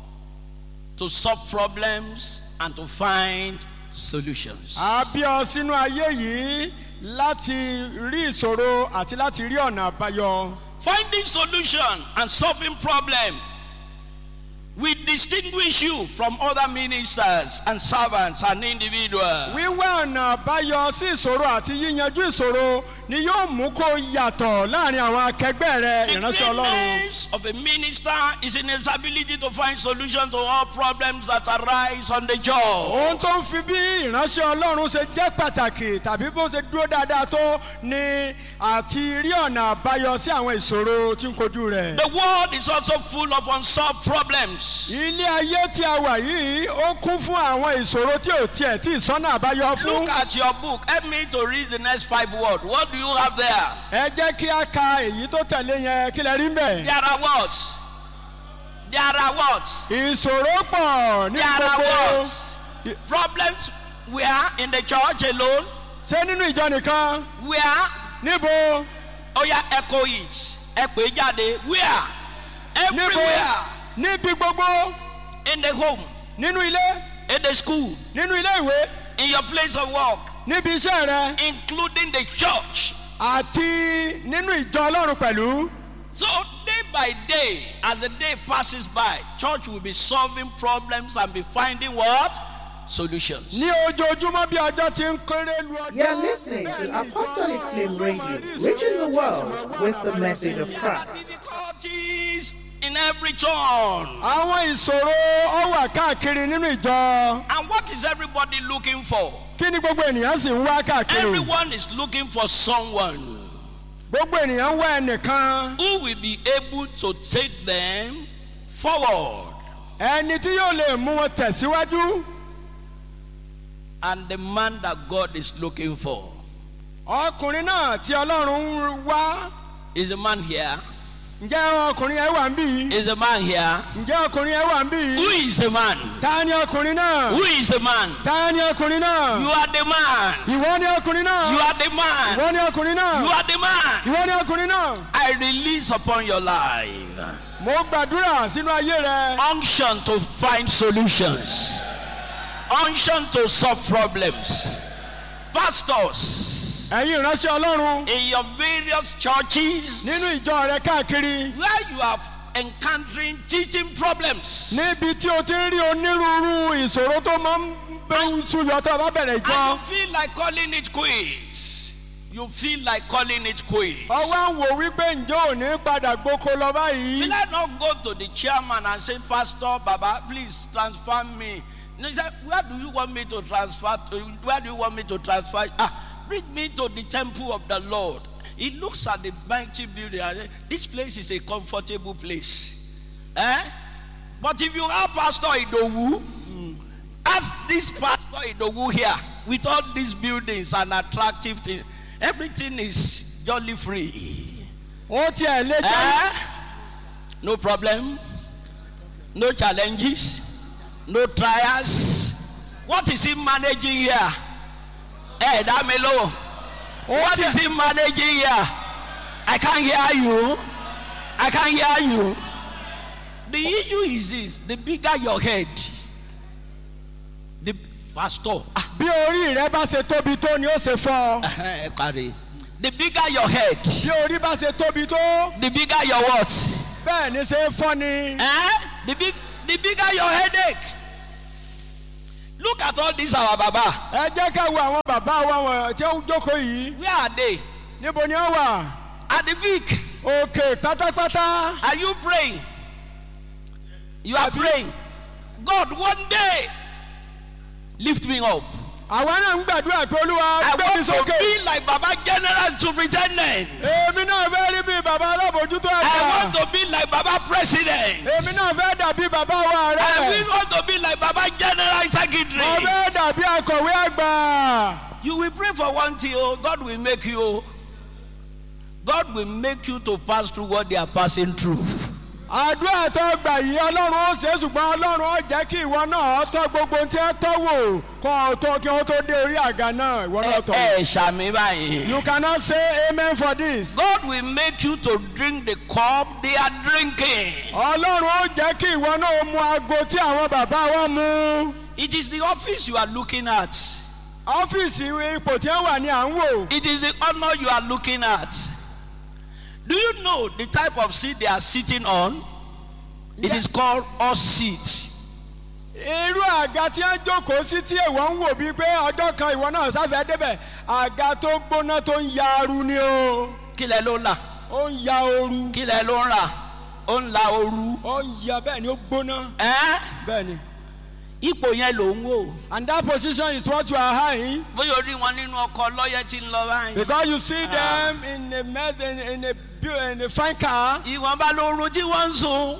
to solve problems and to find solutions. a bí ọ sínú ayé yìí láti rí ìṣòro àti láti rí ọ̀nà àbáyọ. Finding solution and solving problem will distinguish you from other ministers and servants and individuals. Wíwá ọ̀nà àbáyọ sí ìṣòro àti yíyanjú ìṣòro ni yóò mú kó yàtọ̀ láàrin àwọn akẹgbẹ́ rẹ The ìránṣẹ́ Ọlọ́run. greatness of a minister is in his ability to find solutions to all problems that arise on the job. Ohun tó ń fi bí ìránṣẹ́ Ọlọ́run ṣe jẹ́ pàtàkì tàbí bó ṣe dúró dáadáa tó ni àti rí ọ̀nà àbáyọ sí àwọn ìṣòro tí ń kojú rẹ̀. The world is also full of unsolved problems. Ilé ayé tí a wà yìí ó kún fún àwọn ìṣòro tí ò tiẹ̀ tí ìsọ́nà àbáyọ fún. Look at your book. Help me to read the next five words. What do you have there? Ẹ jẹ́ kí a ka èyí tó tẹ̀lé yẹn kí lẹ rí mbẹ̀. There are what? There are what? Ìṣòro pọ̀ ní There are gbogbo. what? Problems where in the church alone? Ṣé nínú ìjọ nìkan? Where? Níbo? Oh yeah, echo it. Ẹ pè é jáde. Where? Níbo? Everywhere. Níbi gbogbo. In the home, Nínú ilé. in the school, Nínú ilé ìwé. in your place of work, Níbi iṣẹ́ rẹ. including the church. Àti nínú ìjọ Ọlọ́run pẹ̀lú. So day by day, as the day passes by, church will be solving problems and be finding what? Solutions. Ní ojoojúmọ́ bí ọjọ́ ti ń kéré lu ọjọ́. You are listening to Apostolic Flame Radio, reaching the world with the message of Christ. Difficulties in every turn. Àwọn ìṣòro ó wà káàkiri nínú ìjọ. And what is everybody looking for? Kí ni gbogbo ènìyàn sì ń wá káàkiri? Everyone is looking for someone Gbogbo ènìyàn ń wá ẹnìkan. who will be able to take them forward. Ẹni tí yóò lè mú wọn tẹ̀síwájú. And the man that God is looking for Ọkùnrin náà tí Ọlọ́run ń wá. is a man here. Ǹjẹ́ ọkùnrin yẹn wà ń bí? Is a man here. Ǹjẹ́ ọkùnrin yẹn wà ń bí? Who is a man? Ta ni ọkùnrin náà? Who is a man? Ta ni ọkùnrin náà? You are the man. Ìwọ ni ọkùnrin náà. You are the man. Ìwọ ni ọkùnrin náà. You are the man. Ìwọ ni ọkùnrin náà. I release upon your life Mo gbàdúrà sínú ayé rẹ. unction to find solutions, unction to solve problems. Pastors, Ẹ̀yin ìránṣẹ́ Ọlọ́run in your various churches nínú ìjọ rẹ káàkiri. where you are encountering teaching problems, Níbi tí o ti ń rí onírúurú ìṣòro tó máa ń bẹ́ súyọ tó o bá bẹ̀rẹ̀ and ìjọ. you feel like calling it quits. You feel like calling it quits. Ọwọ́ ń wò wípé ǹjẹ́ ò ní padà gboko lọ báyìí. Will I not go to the chairman and say, Pastor Baba, please transfer me? No, he said, where do you want me to transfer to? Where do you want me to transfer? Ah, bring me to the temple of the Lord. He looks at the mighty building and says, this place is a comfortable place. Eh? But if you have Pastor Idowu, ask this Pastor Idowu here, with all these buildings and attractive things, everything is jolly free. Ó tiẹ̀ lé jẹ́. Eh? No problem, no challenges, no trials. What is he managing here? Hey, Damelo, what is he managing here? I can't hear you. I can't hear you. The issue is this: the bigger your head, the pastor. Bí orí rẹ bá ṣe tóbi tó ni ó ṣe fọ́. Ah, carry. The bigger your head, Bí orí bá ṣe tóbi tó, the bigger your what? bẹ́ẹ̀ ni ṣe fọ́ ni. Eh? The big, the bigger your headache. Look at all this our Baba. Ẹ jẹ́ ká wo àwọn bàbá wa wọ̀n tí ó jókòó yìí. Where are they? Níbo ni ó wà? At the peak. Òkè pátápátá. Are you praying? You are praying. God, one day, lift me up. Àwa náà ń gbàdúrà pé Olúwa I gbé mi want to sókè. be like Baba General Superintendent. Èmi náà fẹ́ rí bí bàbá alábòjútó I ẹ̀ka. want to be like Baba President. Èmi náà fẹ́ dàbí bàbá wa I rẹ̀. will want to be like Baba General Mo Secretary. fẹ́ dàbí akọ̀wé àgbà. You will pray for one thing, oh, God will make you. God will make you to pass through what they are passing through. Àdúrà tó gbà yìí Ọlọ́run ó ṣe é ṣùgbọ́n Ọlọ́run ó jẹ́ kí ìwọ náà tọ́ gbogbo ohun tí ẹ tọ́ wò kó o tó kí wọ́n tó dé orí àga náà ìwọ náà tọ̀. Ẹ ṣàmì báyìí. You cannot say amen for this. God will make you to drink the cup they are drinking. Ọlọ́run ó jẹ́ kí ìwọ náà mu ago tí àwọn bàbá wa mu. It is the office you are looking at. Ọ́fíìsì ipò tí wọ́n wà ní à ń wò. It is the honor you are looking at. Do you know the type of seat they are sitting on? It is called horse seat. Irú àga tí wọ́n jókòó sí tí èèwọ̀ ń wò bíi pé ọjọ́ kan ìwọ náà sáfẹ́ débẹ̀ àga tó gbóná tó ń ya aru ni o. Kílẹ̀ ló ń là? Ó ń ya oru. Kílẹ̀ ló ń rà? Ó ń la ooru. Ó ń ya bẹ́ẹ̀ ni ó gbóná. Ẹ́ Bẹ́ẹ̀ ni. ipò yẹn ló ń wò. And that position is what you are high. Bóyá orí wọn nínú ọkọ̀ lọ́yẹ̀ tí ń lọ báyìí. Because you see them in a mess in, in a beau- in a fine car. Ìwọ̀nba lóorun tí wọ́n ń sùn.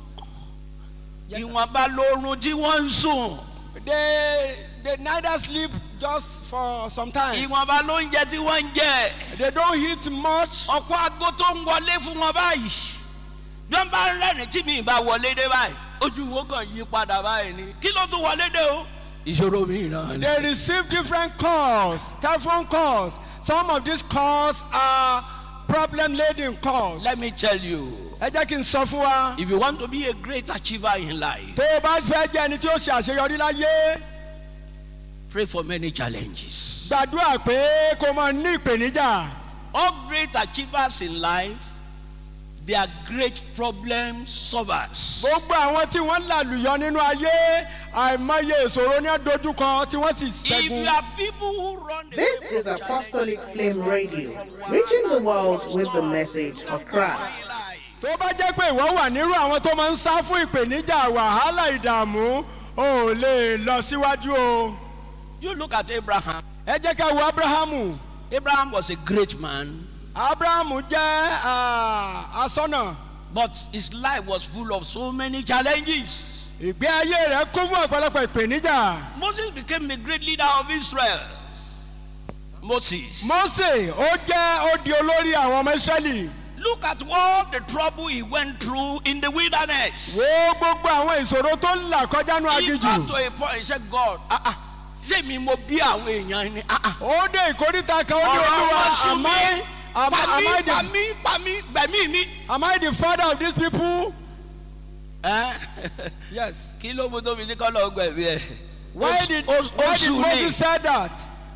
Ìwọ̀nba lóorun tí wọ́n ń sùn. They they neither sleep just for some time. Ìwọ̀nba lóúnjẹ tí wọ́n ń jẹ. They don't eat much. Ọ̀pọ̀ aago tó ń wọlé fún wọn báyìí. Bí wọ́n bá ń rẹ́rìn tí mi bá wọlé dé báyìí. Ojú wo kàn yí padà báyìí ni. Kí ló tún wọlé dé o? Ìṣòro mi náà ni. They receive different calls, telephone calls. Some of these calls are problem-laden calls. Let me tell you, Ẹ jẹ́ kí n sọ fún wa. if you want to be a great achiever in life, Tó o bá fẹ́ jẹ́ ẹni tí ó ṣe àṣeyọrí láyé, pray for many challenges. gbàdúrà pé kó máa ní ìpèníjà. All great achievers in life, they are great problem solvers. Gbogbo àwọn tí wọ́n làlùyọ nínú ayé, àìmọye ìṣòro ní àdójúkọ tí wọ́n sì If ṣẹ́gun. you are people who run the This is Apostolic Flame Radio, reaching the world with the message of Christ. life, tó bá jẹ́ pé ìwọ wà nírú àwọn tó máa ń sá fún ìpèníjà wàhálà ìdààmú ò lè lọ síwájú o. You look at Abraham. ẹ jẹ́ ká wo Abrahamu. Abraham was a great man, Abrahamu jẹ́ ah, asọ́nà. but his life was full of so many challenges. ìgbé ayé rẹ̀ kún fún ọ̀pọ̀lọpọ̀ ìpèníjà. Moses became a great leader of Israel. Moses. Mósè ó jẹ́ ó di olórí àwọn ọmọ Ísírẹ́lì. Look at all the trouble he went through in the wilderness. wo gbogbo àwọn ìṣòro tó ń là kọjá ní He got to aginjù. a point, he said, God, ah, ah, ṣé mi mo bí àwọn èèyàn ni? Ah, ah. ó dé ìkórìtà kan ó ní Ọ̀rọ̀ olúwa wọn sú am mi. I am, Pa am, I mí, the, pa mí, pa mí, gbẹ̀mí mi. am I the father of these people? Eh? Yes. Kí ló mú tó fi ní kọ́ lọ gbẹ̀mí ẹ̀? Why Ó- did, ó- ó why did sú ni. Moses say that?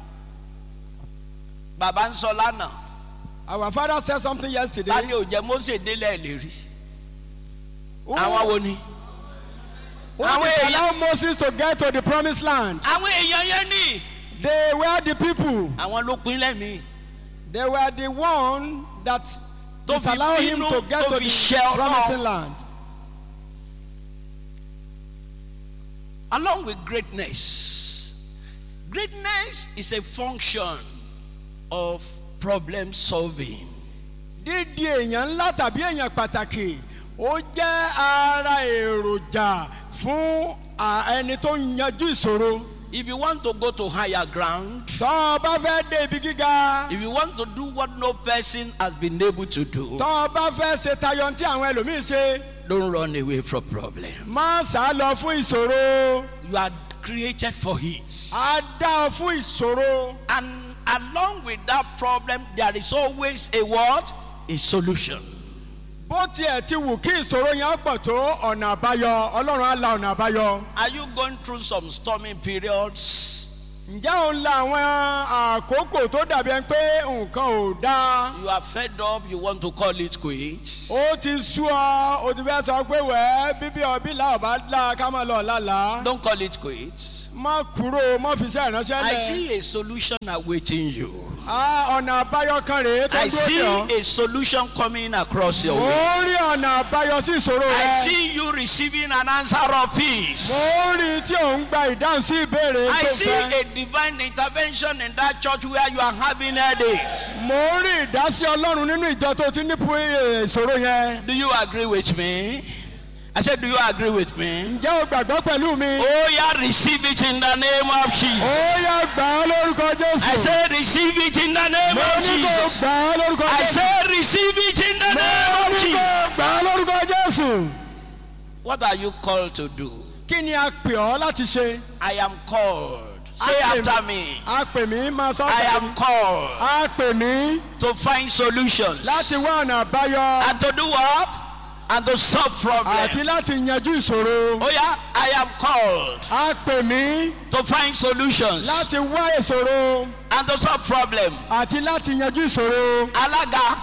Bàbá ń sọ lánàá. Our father said something yesterday. Tani ò jẹ́ Mósè délẹ̀ lè rí. Who, Àwọn wo ni? who àwọn did èèyàn- allow Moses to get to the promised land? Àwọn èèyàn yẹn ni. They were the people. Àwọn ló pín lẹ́mìí. They were the one that Tó fi disallowed him bínú, to get tó to fi the ṣẹ́ Ọlọ́run. promising land. Along with greatness, greatness is a function of problem solving. Dídi èèyàn ńlá tàbí èèyàn pàtàkì ó jẹ́ ara èròjà fún à, ẹni tó ń yanjú ìṣòro. If you want to go to higher ground, Tọ́ ọ bá fẹ́ dé ibi gíga, if you want to do what no person has been able to do, tọ́ ọ bá fẹ́ ṣe tayọ tí àwọn ẹlòmíì ṣe, don't run away from problem. má sá lọ fún ìṣòro. You are created for it. A dá ọ fún ìṣòro. And along with that problem, there is always a what? A solution. Bó tiẹ̀ ti wù kí ìṣòro yẹn pọ̀ tó ọ̀nà àbáyọ, Ọlọ́run á la ọ̀nà àbáyọ. Are you going through some storming periods? Ǹjẹ́ ò ń la àwọn àkókò tó dàbí ẹni pé nǹkan ò dáa? You are fed up, you want to call it quits. Ó ti sú ọ, ó ti fẹ́ sọ pé wẹ́ bíbí ọbí là ọ̀bá dá ká máa lọ lálàá. Don't call it quits. Má kúrò, má fi iṣẹ́ ìránṣẹ́ I lẹ̀. see a solution awaiting you. Ah, ọ̀nà àbáyọ kan rèé tó I dúró dè see ọ́. a solution coming across your Mo way. ń rí ọ̀nà àbáyọ sí ìṣòro I rẹ. see you receiving an answer of peace. Mo ń rí tí ò ń gba ìdáhùn sí ìbéèrè I tó see fẹ́. a divine intervention in that church where you are having headaches. Mo ń rí ìdásí Ọlọ́run nínú ìjọ tó ti ní pu- eh, ìṣòro yẹn. Do you agree with me? I said, do you agree with me? Ǹjẹ́ o gbàgbọ́ pẹ̀lú mi? Oh, yeah, receive it in the name of Jesus. Ó yá gbà á lórúkọ Jésù. I said, receive it in the name Mo of ní kó Jesus. gbà á lórúkọ I Jésù. said, receive it in the Mo name of ní kó Jesus. gbà á lórúkọ Jésù. What are you called to do? Kí ni a pè ọ́ láti ṣe? I am called. Say A pè after mí- me. A pè mí máa sọ I tẹ̀lé am mi. called A pè mí to find solutions. láti wá ọ̀nà àbáyọ And to do what? And to solve àti problems. láti yanjú ìṣòro. Oh yeah, I am called A pè mí to find solutions láti wá ìṣòro and to solve problems. àti láti yanjú ìṣòro. Alaga,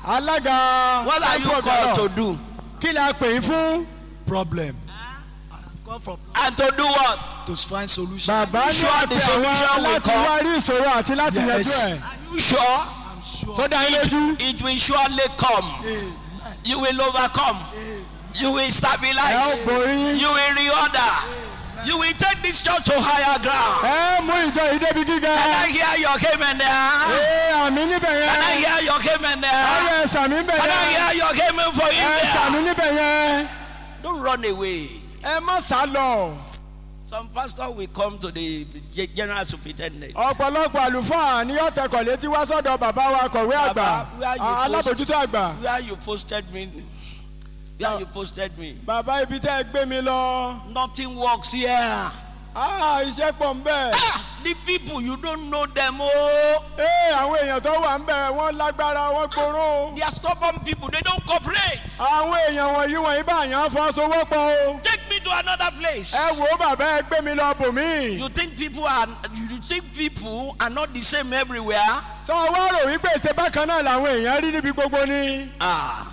Alága what are you Temple called to Ọ̀gá do? kí la pè é fún? problem. Come from And to do what? to find solution. Bàbá ní Sure, àpè the solution àwọn will láti come. wá rí ìṣòro àti láti Yes. yanjú ẹ̀. Are you sure? I'm sure. Sọ́dà yín lójú. It will surely come. You will overcome. You will Ẹ ó stabilize. borí. You will reorder. You will take this church to higher ground. Ẹ mú ìjọ yìí débi gíga. Can I hear your amen there? Ee àmì níbẹ̀ Can I yẹn. hear your amen there? Ayọ̀ ẹ̀sà mi níbẹ̀ Can I yẹn. hear your amen for you Ẹ̀sà mi there? níbẹ̀ yẹn. Don't run away. Ẹ má sá lọ. Some pastor will come to the general superintendent. Ọ̀pọ̀lọpọ̀ àlùfáà ni yóò tẹkọ̀ létí wá sọ́dọ̀ bàbá wa kọ̀wé àgbà. Bàbá, where you a- Alábòjútó àgbà. Where you posted me? Where you posted me? Bàbá ibi tẹ́ ẹ gbé mi lọ. Nothing works here. Ah, iṣẹ́ pọ̀ ń bẹ̀. Ah, the people you don't know them. Oh, Ee àwọn èèyàn tó wà ń bẹ̀ wọ́n lágbára wọ́n gbóró. they are stubborn people. They don't cooperate. Àwọn èèyàn wọ̀nyí wọ̀nyí bá yàn fọwọ́sowọ́pọ̀ o. Take me to another place. Ẹ wo bàbá ẹ gbé mi lọ bòmí. You think people are? You think people are not the same everywhere? Sọ wá rò wípé ìṣe bákan náà làwọn èèyàn rí níbi gbogbo ni. Ah.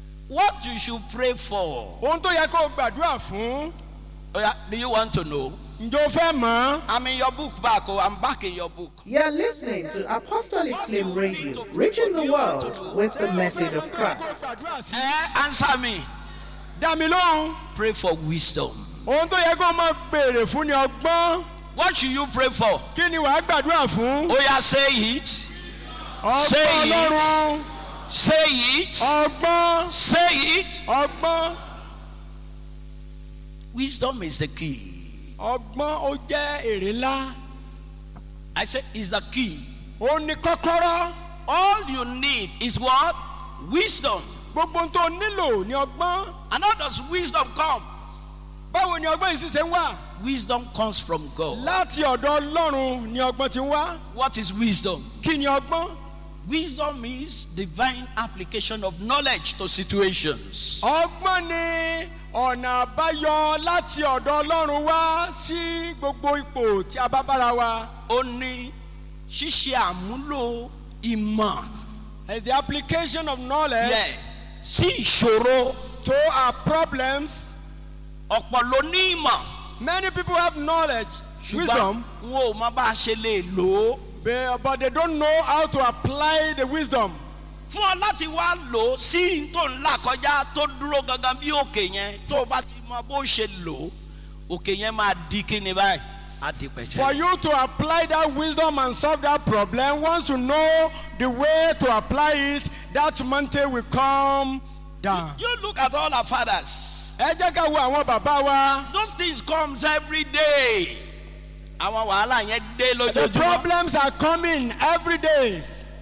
What you should pray for? Ohun tó yẹ kó o gbàdúrà fún. Oh, yeah. Do you want to know? ǹjọ́ fẹ́ mọ̀? I'm in your book back. Oh, I'm back in your book. You're listening to Apostolic Flame Radio, reaching the world with the message of Christ. Eh, answer me. Dá mi lóhùn. Pray for wisdom. Ohun tó yẹ kó máa béèrè fún ni ọgbọ́n. What should you pray for? Kí ni wàá gbàdúrà fún? Oh, yeah, say it. Say Ọgbọ́n it. Ọlọ́run. Say it. Ọgbọ́n. Say it. Ọgbọ́n. Wisdom is the key. Ọgbọ́n ó jẹ́ èrè ńlá. I said, is the key. Ó ní kọ́kọ́rọ́. All you need is what? Wisdom. Gbogbo ohun tó nílò ní ọgbọ́n. And how does wisdom come? Báwo ni ọgbọ́n yìí sì ṣe ń wà? Wisdom comes from God. Láti ọ̀dọ̀ Ọlọ́run ni ọgbọ́n ti ń wá. What is wisdom? Kí ni ọgbọ́n? Wisdom is divine application of knowledge to situations. Ọgbọ́n ni ọ̀nà àbáyọ láti ọ̀dọ̀ Ọlọ́run wá sí gbogbo ipò tí a bá bára wa. Ó ní ṣíṣe àmúlò ìmọ̀. As the application of knowledge Yeah. Sí ìṣòro. to our problems. Ọ̀pọ̀ ló ní ìmọ̀. Many people have knowledge, Ṣùgbọ́n wisdom, wọn ò mọ bá a ṣe lè lò ó. but but they don't know how to apply the wisdom. Fún ọ láti wá lò ó sí tó ń là kọjá tó dúró gangan bí òkè yẹn tó o bá ti mọ bó ṣe lò ó òkè yẹn máa di kíni báyìí á di pẹ̀tẹ́. For you to apply that wisdom and solve that problem, once you know the way to apply it, that mountain will come down. You look at all our fathers. Ẹ jẹ́ ká wo àwọn bàbá wa. Those things comes every day. Àwọn wàhálà yẹn dé The lójoojúmọ́. problems are coming every day.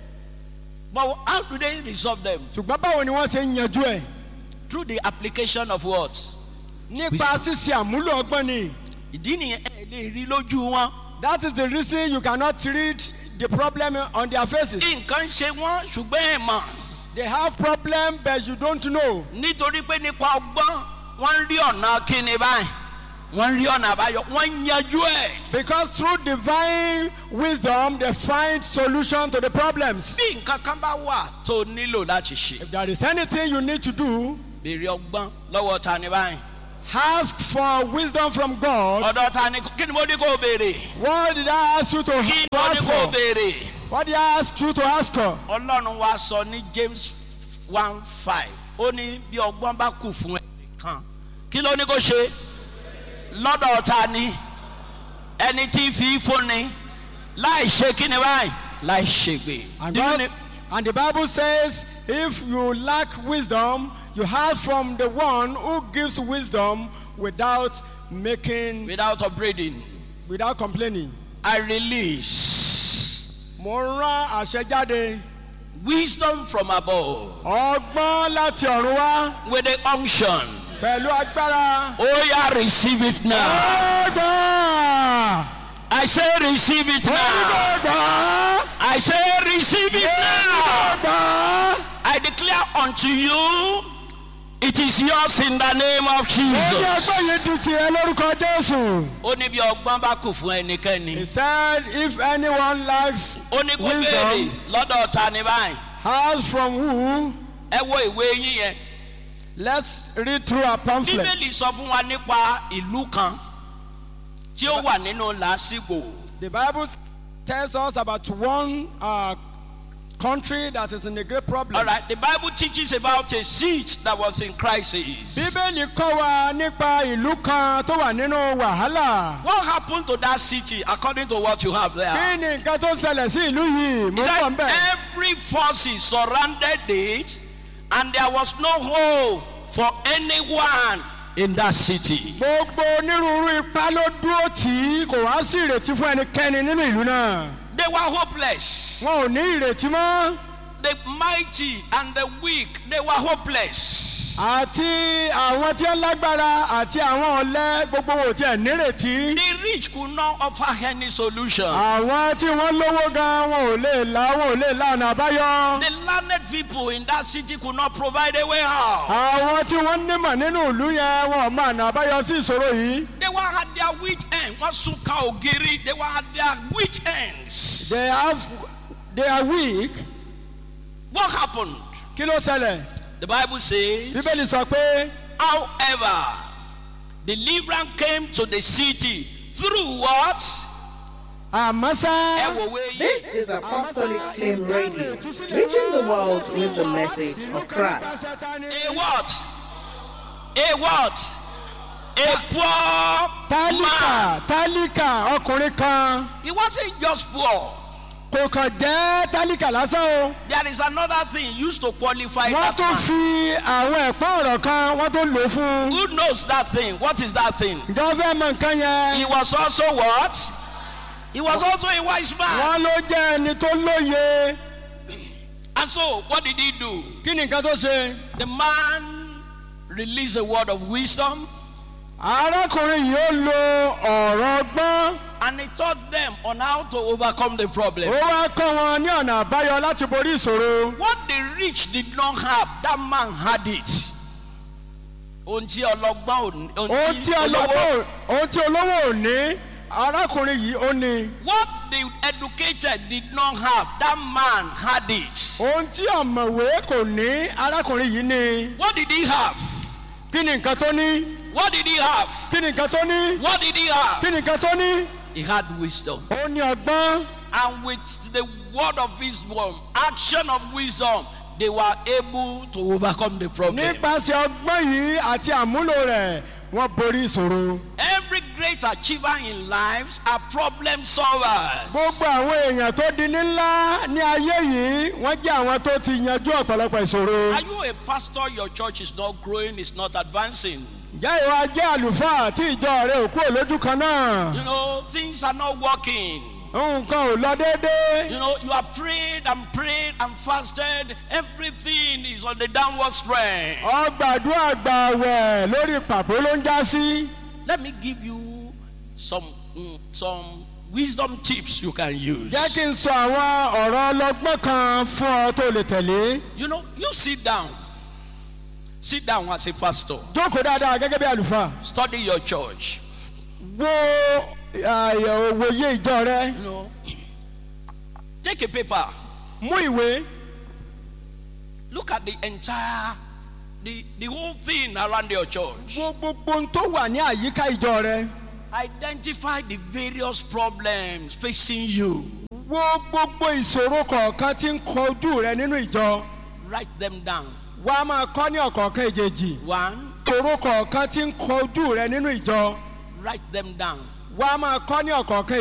But how do they resolve them? Ṣùgbọ́n báwo ni wọ́n ṣe ń yanjú ẹ̀? Through the application of what? Nípa ṣíṣe àmúlò ọgbọ́n ni. Ìdí nìyẹn ẹ lè rí lójú wọn. That is the reason you cannot read the problem on their faces. Nǹkan ṣe wọ́n ṣùgbọ́n ẹ̀ mọ̀. They have problem but you don't know. Nítorí pé nípa ọgbọ́n wọ́n rí ọ̀nà kíni báyìí. Wọ́n rí ọ̀nà àbáyọ. Wọ́n yanjú ẹ̀. Because through divine wisdom they find solution to the problems. Bí nǹkan kan bá wà tó nílò láti ṣe. If there is anything you need to do, Béèrè ọgbọ́n lọ́wọ́ ta ni báyìí. ask for wisdom from God. Ọ̀dọ̀ ta ni kí ni mo ní kó o béèrè? What did I ask you to Kí ni mo ní ask kó o for? béèrè? What did I ask you to ask for? Ọlọ́run wa sọ ní James one five. Ó ní bí ọgbọ́n bá kù fún ẹnìkan. Kí ló ní kó ṣe? Lọ́dọ̀ ta ni? Ẹni tí fi fúnni. Láì ṣe kí ni báyìí? Láì ṣègbè. And, Do you God, know- and the Bible says, if you lack wisdom, you have from the one who gives wisdom without making, Without upbraiding, without complaining. I release Mo rán àṣẹ jáde. wisdom from above Ọgbọ́n láti ọ̀run wá with the unction. pẹ̀lú agbára. Oh yeah, receive it now. Ọgbọ́n. I say receive it now. Ọgbọ́n. I say receive it now. Ọgbọ́n. I declare unto you, it is yours in the name of Ó ní Jesus. ọgbọ́n yìí di tiẹ̀ lórúkọ Jésù. Ó ní bí ọgbọ́n bá kù fún He ẹnikẹ́ni. said, if anyone lacks Ó ní kó béèrè wisdom, lọ́dọ̀ ta ni báyìí. ask from who? Ẹ wo ìwé yín yẹn. Let's read through our pamphlet. Bíbélì sọ fún wa nípa ìlú kan tí ó wà nínú làásìgbò. The Bible tells us about one uh, country that is in a great problem. All right, the Bible teaches about a siege that was in crisis. Bíbélì kọ́ wa nípa ìlú kan tó wà nínú wàhálà. What happened to that city according to what you have there? Kí ni nǹkan tó ṣẹlẹ̀ sí ìlú yìí? Mo He ń bọ̀ said ń bẹ̀. every forces surrounded it, and there was no hope for anyone in that city. Gbogbo onírúurú ipá ló dúró tì í, kò wá sí ìrètí fún ẹnikẹ́ni nínú ìlú náà. They were hopeless. Wọn ò ní ìrètí mọ́. The mighty and the weak, they were hopeless. Àti àwọn tí ó lágbára àti àwọn ọ̀lẹ gbogbo wọn ò tiẹ̀ nírètí. The rich could not offer any solution. Àwọn tí wọ́n lówó gan wọn ò lè la wọn ò lè la ọ̀nà àbáyọ. The learned people in that city could not provide a way out. Àwọn tí wọ́n nímọ̀ nínú ìlú yẹn wọn ò mọ ọ̀nà àbáyọ sí ìṣòro yìí. They were at their weak end. Wọ́n sún ká ògiri. They were at their weak ends. They have they are weak. What happened? Kí ló ṣẹlẹ̀? The Bible says, Bíbélì sọ pé however, deliverance came to the city through what? àmọ́ ṣá. Ẹ wò wé yìí. This is Apostolic Flame Radio, reaching the world with the message of Christ. A what? A what? A poor tálíkà man. tálíkà ọkùnrin kan He wasn't just poor. kò kàn jẹ́ tálíkà lásán o. There is another thing used to qualify wọ́n that tún man. fi àwọn ẹ̀pọ́n ọ̀rọ̀ kan wọ́n tún lò fún un. Who knows that thing? What is that thing? ǹjọ́ fẹ́ mọ nǹkan He yẹn. was also what? He was also a wise man. wọ́n ló jẹ́ ẹni tó lóye. And so, what did he do? kí ni nǹkan tó ṣe. The man released a word of wisdom arákùnrin yìí ó lo ọ̀rọ̀ ọgbọ́n. and he taught them on how to overcome the problem. ó wá kọ́ wọn ní ọ̀nà àbáyọ láti borí ìṣòro. What the rich did not have, that man had it. Ohun tí ọlọ́gbọ́n ò ní. ohun tí olówó ohun tí olówó ò ní arákùnrin yìí ó ní. What the educated did not have, that man had it. ohun tí ọ̀mọ̀wé kò ní arákùnrin yìí ní. What did he have? kí ni nǹkan tó ní. What did he have? kí ni nǹkan tó ní. What did he have? kí ni nǹkan tó ní. He had wisdom. ó ní ọgbọ́n. And with the word of wisdom, action of wisdom, they were able to overcome the problem. nípasẹ̀ ọgbọ́n yìí àti àmúlò rẹ̀ wọ́n borí ìṣòro. Every great achiever in lives are problem solvers. gbogbo àwọn èèyàn tó di ní ńlá ní ayé yìí wọ́n jẹ́ àwọn tó ti yanjú ọ̀pọ̀lọpọ̀ ìṣòro. Are you a pastor? Your church is not growing, it's not advancing. ǹjẹ́ ìwà jẹ́ àlùfáà tí ìjọ rẹ̀ ò kúrò lójú kan náà. You know, things are not working. nǹkan ò lọ déédéé. You know, you have prayed and prayed and fasted. Everything is on the downward trend. ọgbàdúrà gbààwẹ̀ lórí pàbó ló ń já sí. Let me give you some mm, some wisdom tips you can use. jẹ́ kí n sọ àwọn ọ̀rọ̀ ọlọ́gbọ́n kan fún ọ tó lè tẹ̀lé. You know, you sit down. Sit down as a pastor. jókòó dáadáa gẹ́gẹ́ bí àlùfáà. Study your church. wo àyẹ̀wò òye ìjọ rẹ. You know, take a paper. mú ìwé. Look at the entire, the, the whole thing around your church. wo gbogbo ohun tó wà ní àyíká ìjọ rẹ. Identify the various problems facing you. wo gbogbo ìṣòro kọ̀ọ̀kan tí ń kojú rẹ nínú ìjọ. Write them down. wá a máa kọ́ ní ọ̀kọ̀ọ̀kan èjèèjì. One, ìṣòro kọ̀ọ̀kan tí ń kojú rẹ nínú ìjọ. write them down. wá a máa kọ́ ní ọ̀kọ̀ọ̀kan